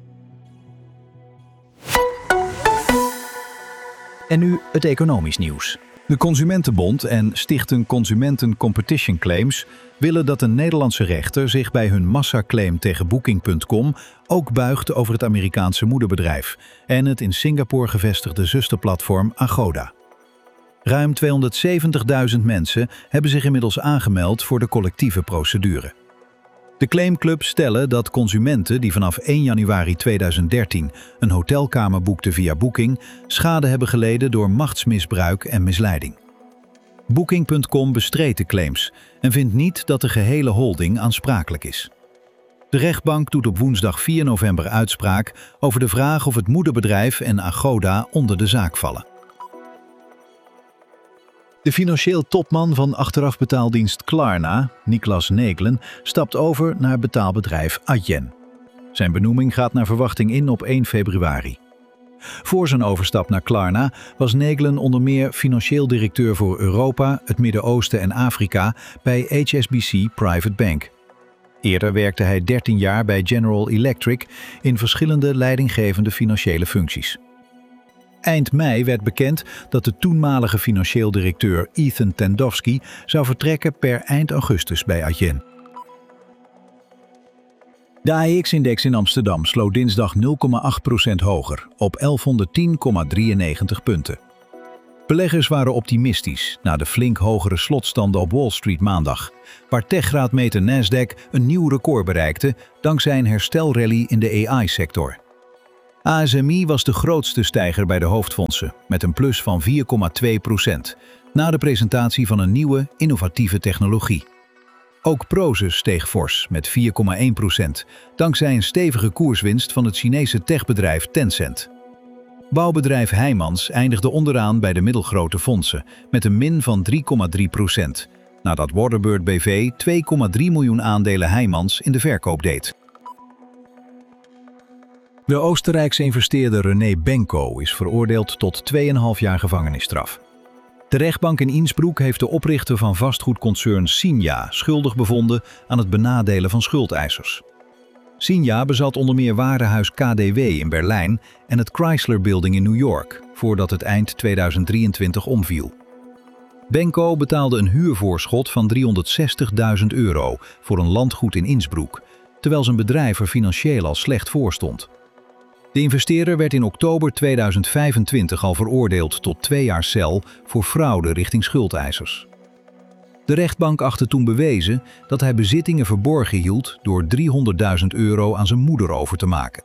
S1: En nu het economisch nieuws. De Consumentenbond en Stichting Consumenten Competition Claims willen dat een Nederlandse rechter zich bij hun massaclaim tegen Booking.com ook buigt over het Amerikaanse moederbedrijf en het in Singapore gevestigde zusterplatform Agoda. Ruim 270.000 mensen hebben zich inmiddels aangemeld voor de collectieve procedure. De claimclubs stellen dat consumenten die vanaf 1 januari 2013 een hotelkamer boekten via Booking schade hebben geleden door machtsmisbruik en misleiding. Booking.com bestreedt de claims en vindt niet dat de gehele holding aansprakelijk is. De rechtbank doet op woensdag 4 november uitspraak over de vraag of het moederbedrijf en Agoda onder de zaak vallen. De financieel topman van achterafbetaaldienst Klarna, Niklas Neglen, stapt over naar betaalbedrijf Adyen. Zijn benoeming gaat naar verwachting in op 1 februari. Voor zijn overstap naar Klarna was Neglen onder meer financieel directeur voor Europa, het Midden-Oosten en Afrika bij HSBC Private Bank. Eerder werkte hij 13 jaar bij General Electric in verschillende leidinggevende financiële functies. Eind mei werd bekend dat de toenmalige financieel directeur Ethan Tandowski zou vertrekken per eind augustus bij Adyen. De AEX-index in Amsterdam sloot dinsdag 0,8% hoger, op 1110,93 punten. Beleggers waren optimistisch na de flink hogere slotstanden op Wall Street maandag, waar techgraadmeter Nasdaq een nieuw record bereikte dankzij een herstelrally in de AI-sector. ASMI was de grootste stijger bij de hoofdfondsen, met een plus van 4,2%, na de presentatie van een nieuwe, innovatieve technologie. Ook Prosus steeg fors met 4,1%, dankzij een stevige koerswinst van het Chinese techbedrijf Tencent. Bouwbedrijf Heijmans eindigde onderaan bij de middelgrote fondsen, met een min van 3,3%, nadat Waterbird BV 2,3 miljoen aandelen Heijmans in de verkoop deed. De Oostenrijkse investeerder René Benko is veroordeeld tot 2,5 jaar gevangenisstraf. De rechtbank in Innsbruck heeft de oprichter van vastgoedconcern Signa schuldig bevonden aan het benadelen van schuldeisers. Signa bezat onder meer warenhuis KDW in Berlijn en het Chrysler Building in New York, voordat het eind 2023 omviel. Benko betaalde een huurvoorschot van €360.000 voor een landgoed in Innsbruck, terwijl zijn bedrijf er financieel al slecht voor stond. De investeerder werd in oktober 2025 al veroordeeld tot 2 jaar cel voor fraude richting schuldeisers. De rechtbank achtte toen bewezen dat hij bezittingen verborgen hield door €300.000 aan zijn moeder over te maken.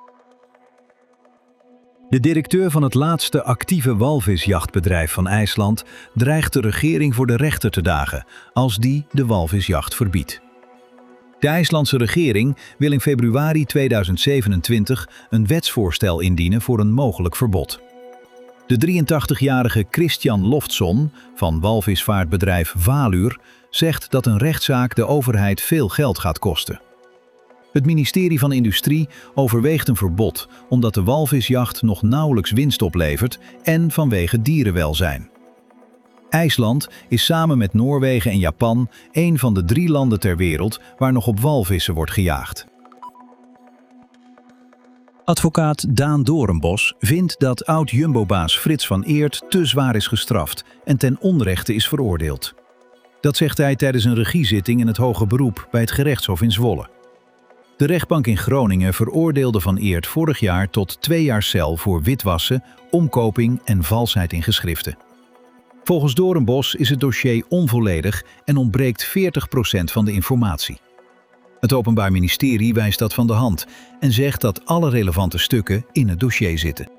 S1: De directeur van het laatste actieve walvisjachtbedrijf van IJsland dreigt de regering voor de rechter te dagen als die de walvisjacht verbiedt. De IJslandse regering wil in februari 2027 een wetsvoorstel indienen voor een mogelijk verbod. De 83-jarige Christian Loftsson van walvisvaartbedrijf Valur zegt dat een rechtszaak de overheid veel geld gaat kosten. Het ministerie van Industrie overweegt een verbod omdat de walvisjacht nog nauwelijks winst oplevert en vanwege dierenwelzijn. IJsland is samen met Noorwegen en Japan een van de 3 landen ter wereld waar nog op walvissen wordt gejaagd. Advocaat Daan Doornbos vindt dat oud-Jumbo-baas Frits van Eert te zwaar is gestraft en ten onrechte is veroordeeld. Dat zegt hij tijdens een regiezitting in het hoger beroep bij het gerechtshof in Zwolle. De rechtbank in Groningen veroordeelde Van Eert vorig jaar tot 2 jaar cel voor witwassen, omkoping en valsheid in geschriften. Volgens Doornbos is het dossier onvolledig en ontbreekt 40% van de informatie. Het Openbaar Ministerie wijst dat van de hand en zegt dat alle relevante stukken in het dossier zitten.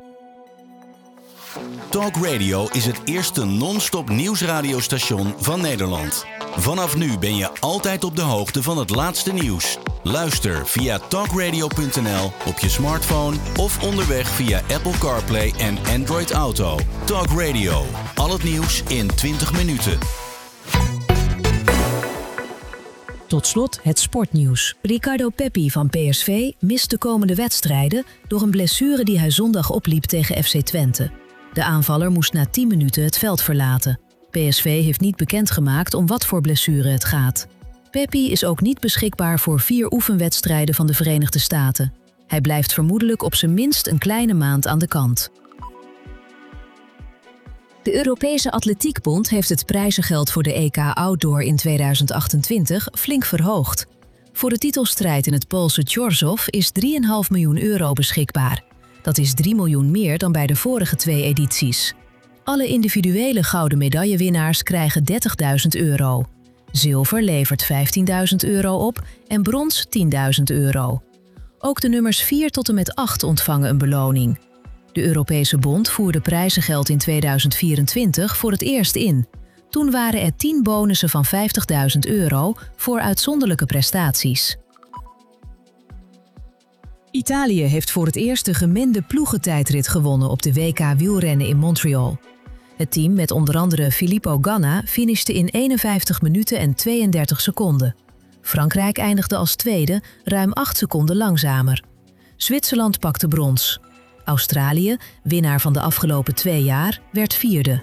S2: Talk Radio is het eerste non-stop nieuwsradiostation van Nederland. Vanaf nu ben je altijd op de hoogte van het laatste nieuws. Luister via talkradio.nl op je smartphone of onderweg via Apple CarPlay en Android Auto. Talk Radio, al het nieuws in 20 minuten.
S3: Tot slot het sportnieuws. Ricardo Pepi van PSV mist de komende wedstrijden door een blessure die hij zondag opliep tegen FC Twente. De aanvaller moest na 10 minuten het veld verlaten. PSV heeft niet bekendgemaakt om wat voor blessure het gaat. Pepi is ook niet beschikbaar voor 4 oefenwedstrijden van de Verenigde Staten. Hij blijft vermoedelijk op zijn minst een kleine maand aan de kant. De Europese Atletiekbond heeft het prijzengeld voor de EK Outdoor in 2028 flink verhoogd. Voor de titelstrijd in het Poolse Chorzów is €3,5 miljoen beschikbaar. Dat is 3 miljoen meer dan bij de vorige 2 edities. Alle individuele gouden medaillewinnaars krijgen €30.000. Zilver levert €15.000 op en brons €10.000. Ook de nummers 4 tot en met 8 ontvangen een beloning. De Europese Bond voerde prijzengeld in 2024 voor het eerst in. Toen waren er 10 bonussen van €50.000 voor uitzonderlijke prestaties. Italië heeft voor het eerst de gemengde ploegentijdrit gewonnen op de WK wielrennen in Montreal. Het team met onder andere Filippo Ganna finishte in 51 minuten en 32 seconden. Frankrijk eindigde als tweede, ruim 8 seconden langzamer. Zwitserland pakte brons. Australië, winnaar van de afgelopen 2 jaar, werd vierde.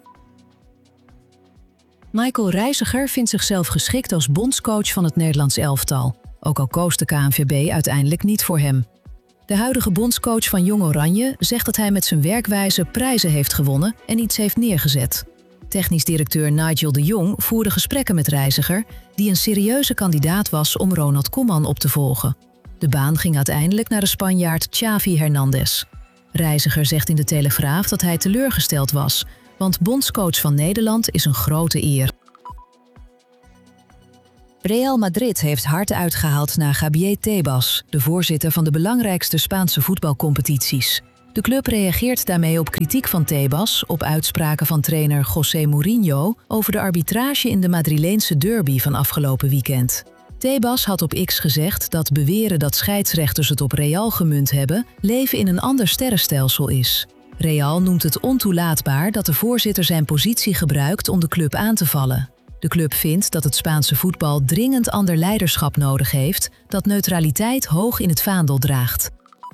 S3: Michael Reiziger vindt zichzelf geschikt als bondscoach van het Nederlands elftal. Ook al koos de KNVB uiteindelijk niet voor hem. De huidige bondscoach van Jong Oranje zegt dat hij met zijn werkwijze prijzen heeft gewonnen en iets heeft neergezet. Technisch directeur Nigel de Jong voerde gesprekken met Reiziger, die een serieuze kandidaat was om Ronald Koeman op te volgen. De baan ging uiteindelijk naar de Spanjaard Xavi Hernández. Reiziger zegt in de Telegraaf dat hij teleurgesteld was, want bondscoach van Nederland is een grote eer. Real Madrid heeft hard uitgehaald naar Javier Tebas, de voorzitter van de belangrijkste Spaanse voetbalcompetities. De club reageert daarmee op kritiek van Tebas op uitspraken van trainer José Mourinho over de arbitrage in de Madrileense derby van afgelopen weekend. Tebas had op X gezegd dat beweren dat scheidsrechters het op Real gemunt hebben, leven in een ander sterrenstelsel is. Real noemt het ontoelaatbaar dat de voorzitter zijn positie gebruikt om de club aan te vallen. De club vindt dat het Spaanse voetbal dringend ander leiderschap nodig heeft, dat neutraliteit hoog in het vaandel draagt.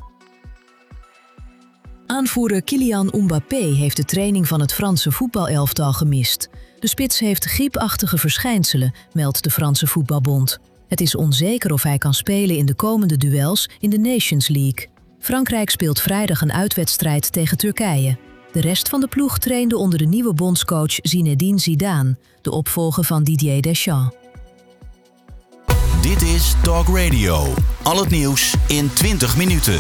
S3: Aanvoerder Kylian Mbappé heeft de training van het Franse voetbalelftal gemist. De spits heeft griepachtige verschijnselen, meldt de Franse Voetbalbond. Het is onzeker of hij kan spelen in de komende duels in de Nations League. Frankrijk speelt vrijdag een uitwedstrijd tegen Turkije. De rest van de ploeg trainde onder de nieuwe bondscoach Zinedine Zidane, de opvolger van Didier Deschamps.
S2: Dit is Talk Radio. Al het nieuws in 20 minuten.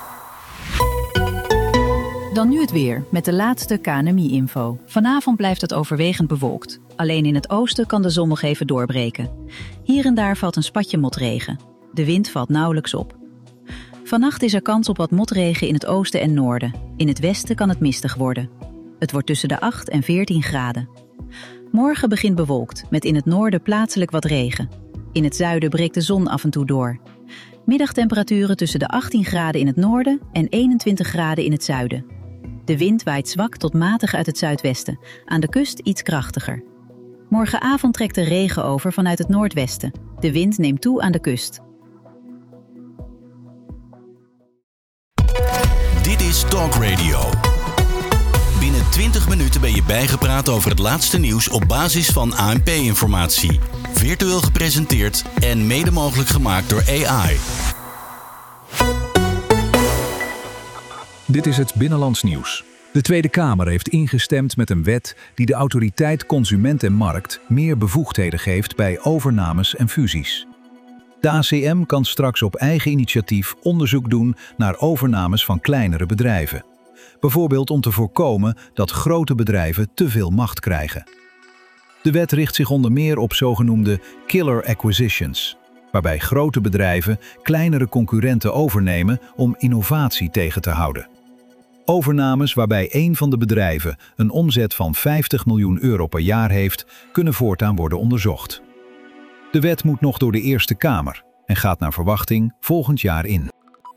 S4: Dan nu het weer, met de laatste KNMI-info. Vanavond blijft het overwegend bewolkt. Alleen in het oosten kan de zon nog even doorbreken. Hier en daar valt een spatje motregen. De wind valt nauwelijks op. Vannacht is er kans op wat motregen in het oosten en noorden. In het westen kan het mistig worden. Het wordt tussen de 8 en 14 graden. Morgen begint bewolkt, met in het noorden plaatselijk wat regen. In het zuiden breekt de zon af en toe door. Middagtemperaturen tussen de 18 graden in het noorden en 21 graden in het zuiden. De wind waait zwak tot matig uit het zuidwesten, aan de kust iets krachtiger. Morgenavond trekt de regen over vanuit het noordwesten. De wind neemt toe aan de kust.
S2: Dit is Talk Radio. Binnen 20 minuten ben je bijgepraat over het laatste nieuws op basis van ANP-informatie. Virtueel gepresenteerd en mede mogelijk gemaakt door AI.
S5: Dit is het Binnenlands Nieuws. De Tweede Kamer heeft ingestemd met een wet die de autoriteit Consument en Markt meer bevoegdheden geeft bij overnames en fusies. De ACM kan straks op eigen initiatief onderzoek doen naar overnames van kleinere bedrijven. Bijvoorbeeld om te voorkomen dat grote bedrijven te veel macht krijgen. De wet richt zich onder meer op zogenoemde killer acquisitions, waarbij grote bedrijven kleinere concurrenten overnemen om innovatie tegen te houden. Overnames waarbij één van de bedrijven een omzet van 50 miljoen euro per jaar heeft, kunnen voortaan worden onderzocht. De wet moet nog door de Eerste Kamer en gaat naar verwachting volgend jaar in.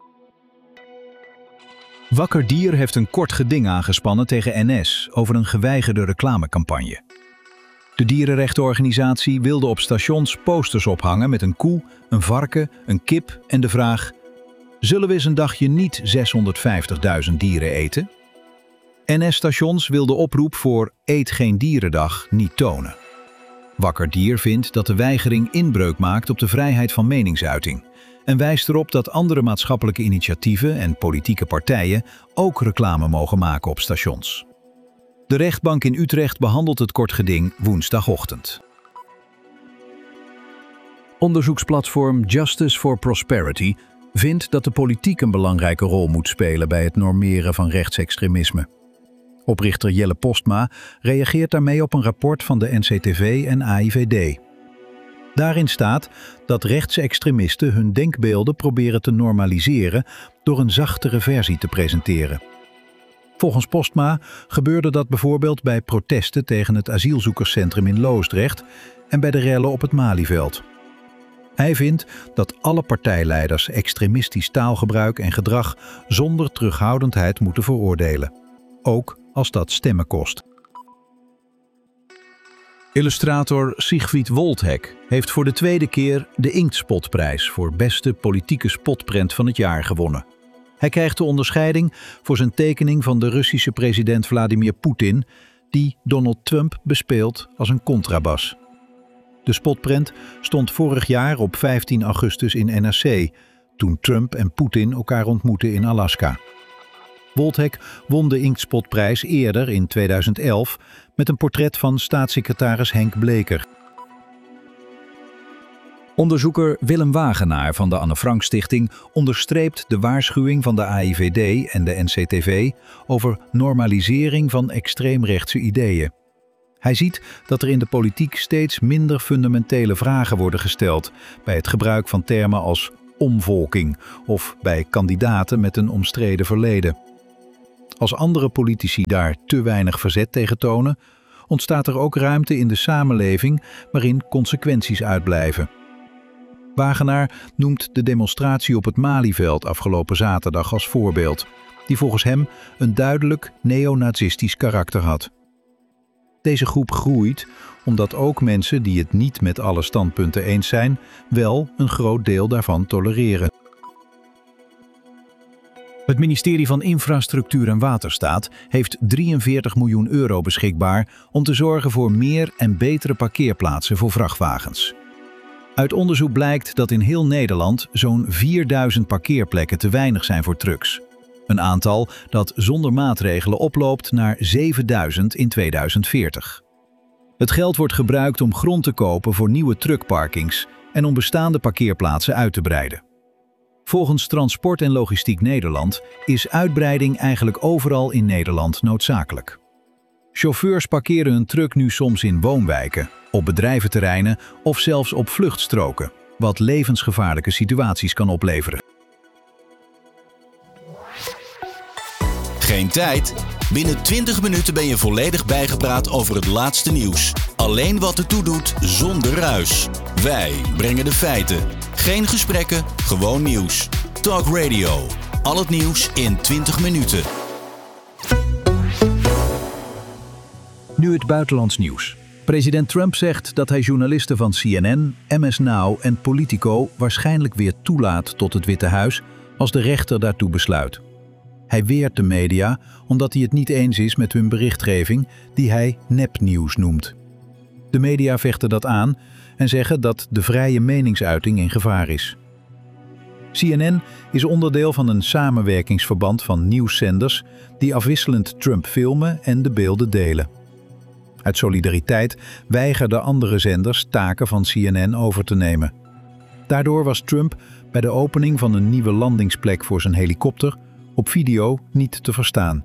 S5: Wakker Dier heeft een kort geding aangespannen tegen NS over een geweigerde reclamecampagne. De dierenrechtenorganisatie wilde op stations posters ophangen met een koe, een varken, een kip en de vraag: zullen we eens een dagje niet 650.000 dieren eten? NS-stations wilden de oproep voor Eet geen dierendag niet tonen. Wakker Dier vindt dat de weigering inbreuk maakt op de vrijheid van meningsuiting en wijst erop dat andere maatschappelijke initiatieven en politieke partijen ook reclame mogen maken op stations. De rechtbank in Utrecht behandelt het kort geding woensdagochtend. Onderzoeksplatform Justice for Prosperity vindt dat de politiek een belangrijke rol moet spelen bij het normeren van rechtsextremisme. Oprichter Jelle Postma reageert daarmee op een rapport van de NCTV en AIVD. Daarin staat dat rechtsextremisten hun denkbeelden proberen te normaliseren door een zachtere versie te presenteren. Volgens Postma gebeurde dat bijvoorbeeld bij protesten tegen het asielzoekerscentrum in Loosdrecht en bij de rellen op het Malieveld. Hij vindt dat alle partijleiders extremistisch taalgebruik en gedrag zonder terughoudendheid moeten veroordelen, ook als dat stemmen kost. Illustrator Siegfried Woldhek heeft voor de tweede keer de Inktspotprijs voor beste politieke spotprent van het jaar gewonnen. Hij krijgt de onderscheiding voor zijn tekening van de Russische president Vladimir Poetin, die Donald Trump bespeelt als een contrabas. De spotprent stond vorig jaar op 15 augustus in NRC, toen Trump en Poetin elkaar ontmoetten in Alaska.
S1: Woltec won de Inkspotprijs eerder in 2011 met een portret van staatssecretaris Henk Bleker.
S5: Onderzoeker Willem Wagenaar van de Anne Frank Stichting onderstreept de waarschuwing van de AIVD en de NCTV over normalisering van extreemrechtse ideeën. Hij ziet dat er in de politiek steeds minder fundamentele vragen worden gesteld bij het gebruik van termen als omvolking of bij kandidaten met een omstreden verleden. Als andere politici daar te weinig verzet tegen tonen, ontstaat er ook ruimte in de samenleving waarin consequenties uitblijven. Wagenaar noemt de demonstratie op het Malieveld afgelopen zaterdag als voorbeeld, die volgens hem een duidelijk neonazistisch karakter had. Deze groep groeit omdat ook mensen die het niet met alle standpunten eens zijn, wel een groot deel daarvan tolereren. Het ministerie van Infrastructuur en Waterstaat heeft 43 miljoen euro beschikbaar om te zorgen voor meer en betere parkeerplaatsen voor vrachtwagens. Uit onderzoek blijkt dat in heel Nederland zo'n 4000 parkeerplekken te weinig zijn voor trucks. Een aantal dat zonder maatregelen oploopt naar 7000 in 2040. Het geld wordt gebruikt om grond te kopen voor nieuwe truckparkings en om bestaande parkeerplaatsen uit te breiden. Volgens Transport en Logistiek Nederland is uitbreiding eigenlijk overal in Nederland noodzakelijk. Chauffeurs parkeren hun truck nu soms in woonwijken, op bedrijventerreinen of zelfs op vluchtstroken, wat levensgevaarlijke situaties kan opleveren.
S2: Geen tijd? Binnen 20 minuten ben je volledig bijgepraat over het laatste nieuws. Alleen wat ertoe doet, zonder ruis. Wij brengen de feiten. Geen gesprekken, gewoon nieuws. Talk Radio. Al het nieuws in 20 minuten.
S1: Nu het buitenlands nieuws. President Trump zegt dat hij journalisten van CNN, MS Now en Politico waarschijnlijk weer toelaat tot het Witte Huis als de rechter daartoe besluit. Hij weert de media omdat hij het niet eens is met hun berichtgeving die hij nepnieuws noemt. De media vechten dat aan en zeggen dat de vrije meningsuiting in gevaar is. CNN is onderdeel van een samenwerkingsverband van nieuwszenders die afwisselend Trump filmen en de beelden delen. Uit solidariteit weigerden andere zenders taken van CNN over te nemen. Daardoor was Trump bij de opening van een nieuwe landingsplek voor zijn helikopter op video niet te verstaan.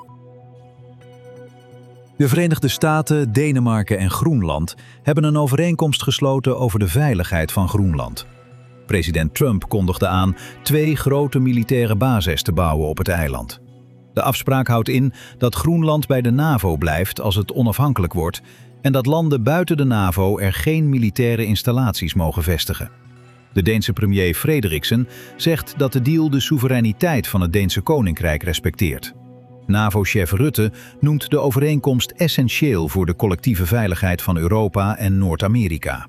S1: De Verenigde Staten, Denemarken en Groenland hebben een overeenkomst gesloten over de veiligheid van Groenland. President Trump kondigde aan 2 grote militaire bases te bouwen op het eiland. De afspraak houdt in dat Groenland bij de NAVO blijft als het onafhankelijk wordt en dat landen buiten de NAVO er geen militaire installaties mogen vestigen. De Deense premier Frederiksen zegt dat de deal de soevereiniteit van het Deense Koninkrijk respecteert. NAVO-chef Rutte noemt de overeenkomst essentieel voor de collectieve veiligheid van Europa en Noord-Amerika.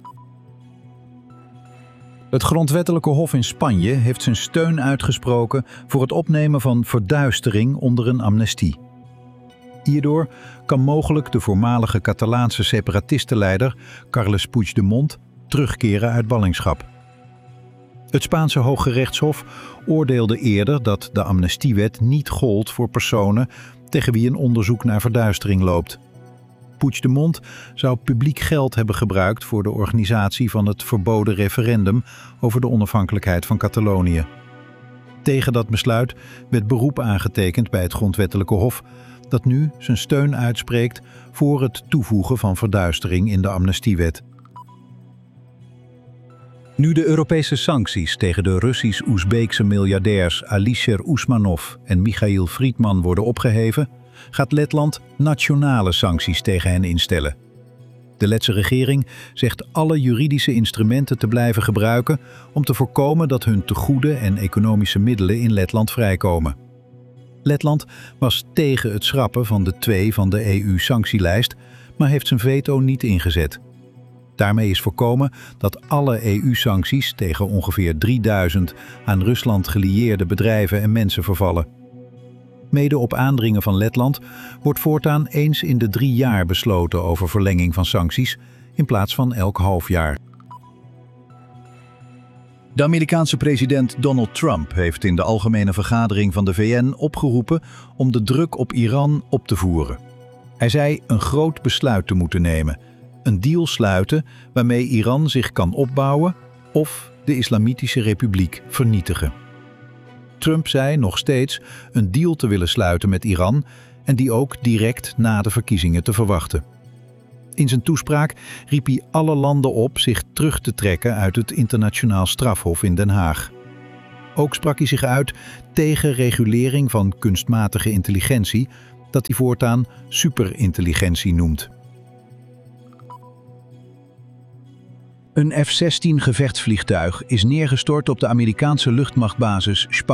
S1: Het Grondwettelijke Hof in Spanje heeft zijn steun uitgesproken voor het opnemen van verduistering onder een amnestie. Hierdoor kan mogelijk de voormalige Catalaanse separatistenleider Carles Puigdemont terugkeren uit ballingschap. Het Spaanse Hooggerechtshof oordeelde eerder dat de amnestiewet niet gold voor personen tegen wie een onderzoek naar verduistering loopt. Puigdemont zou publiek geld hebben gebruikt voor de organisatie van het verboden referendum over de onafhankelijkheid van Catalonië. Tegen dat besluit werd beroep aangetekend bij het Grondwettelijke Hof, dat nu zijn steun uitspreekt voor het toevoegen van verduistering in de amnestiewet. Nu de Europese sancties tegen de Russisch-Oezbeekse miljardairs Alisher Usmanov en Michail Friedman worden opgeheven, gaat Letland nationale sancties tegen hen instellen. De Letse regering zegt alle juridische instrumenten te blijven gebruiken om te voorkomen dat hun tegoeden en economische middelen in Letland vrijkomen. Letland was tegen het schrappen van de 2 van de EU-sanctielijst, maar heeft zijn veto niet ingezet. Daarmee is voorkomen dat alle EU-sancties tegen ongeveer 3000 aan Rusland gelieerde bedrijven en mensen vervallen. Mede op aandringen van Letland wordt voortaan eens in de 3 jaar besloten over verlenging van sancties in plaats van elk half jaar.
S5: De Amerikaanse president Donald Trump heeft in de Algemene Vergadering van de VN opgeroepen om de druk op Iran op te voeren. Hij zei een groot besluit te moeten nemen, een deal sluiten waarmee Iran zich kan opbouwen of de Islamitische Republiek vernietigen. Trump zei nog steeds een deal te willen sluiten met Iran en die ook direct na de verkiezingen te verwachten. In zijn toespraak riep hij alle landen op zich terug te trekken uit het internationaal strafhof in Den Haag. Ook sprak hij zich uit tegen regulering van kunstmatige intelligentie, dat hij voortaan superintelligentie noemt. Een F-16 gevechtsvliegtuig is neergestort op de Amerikaanse luchtmachtbasis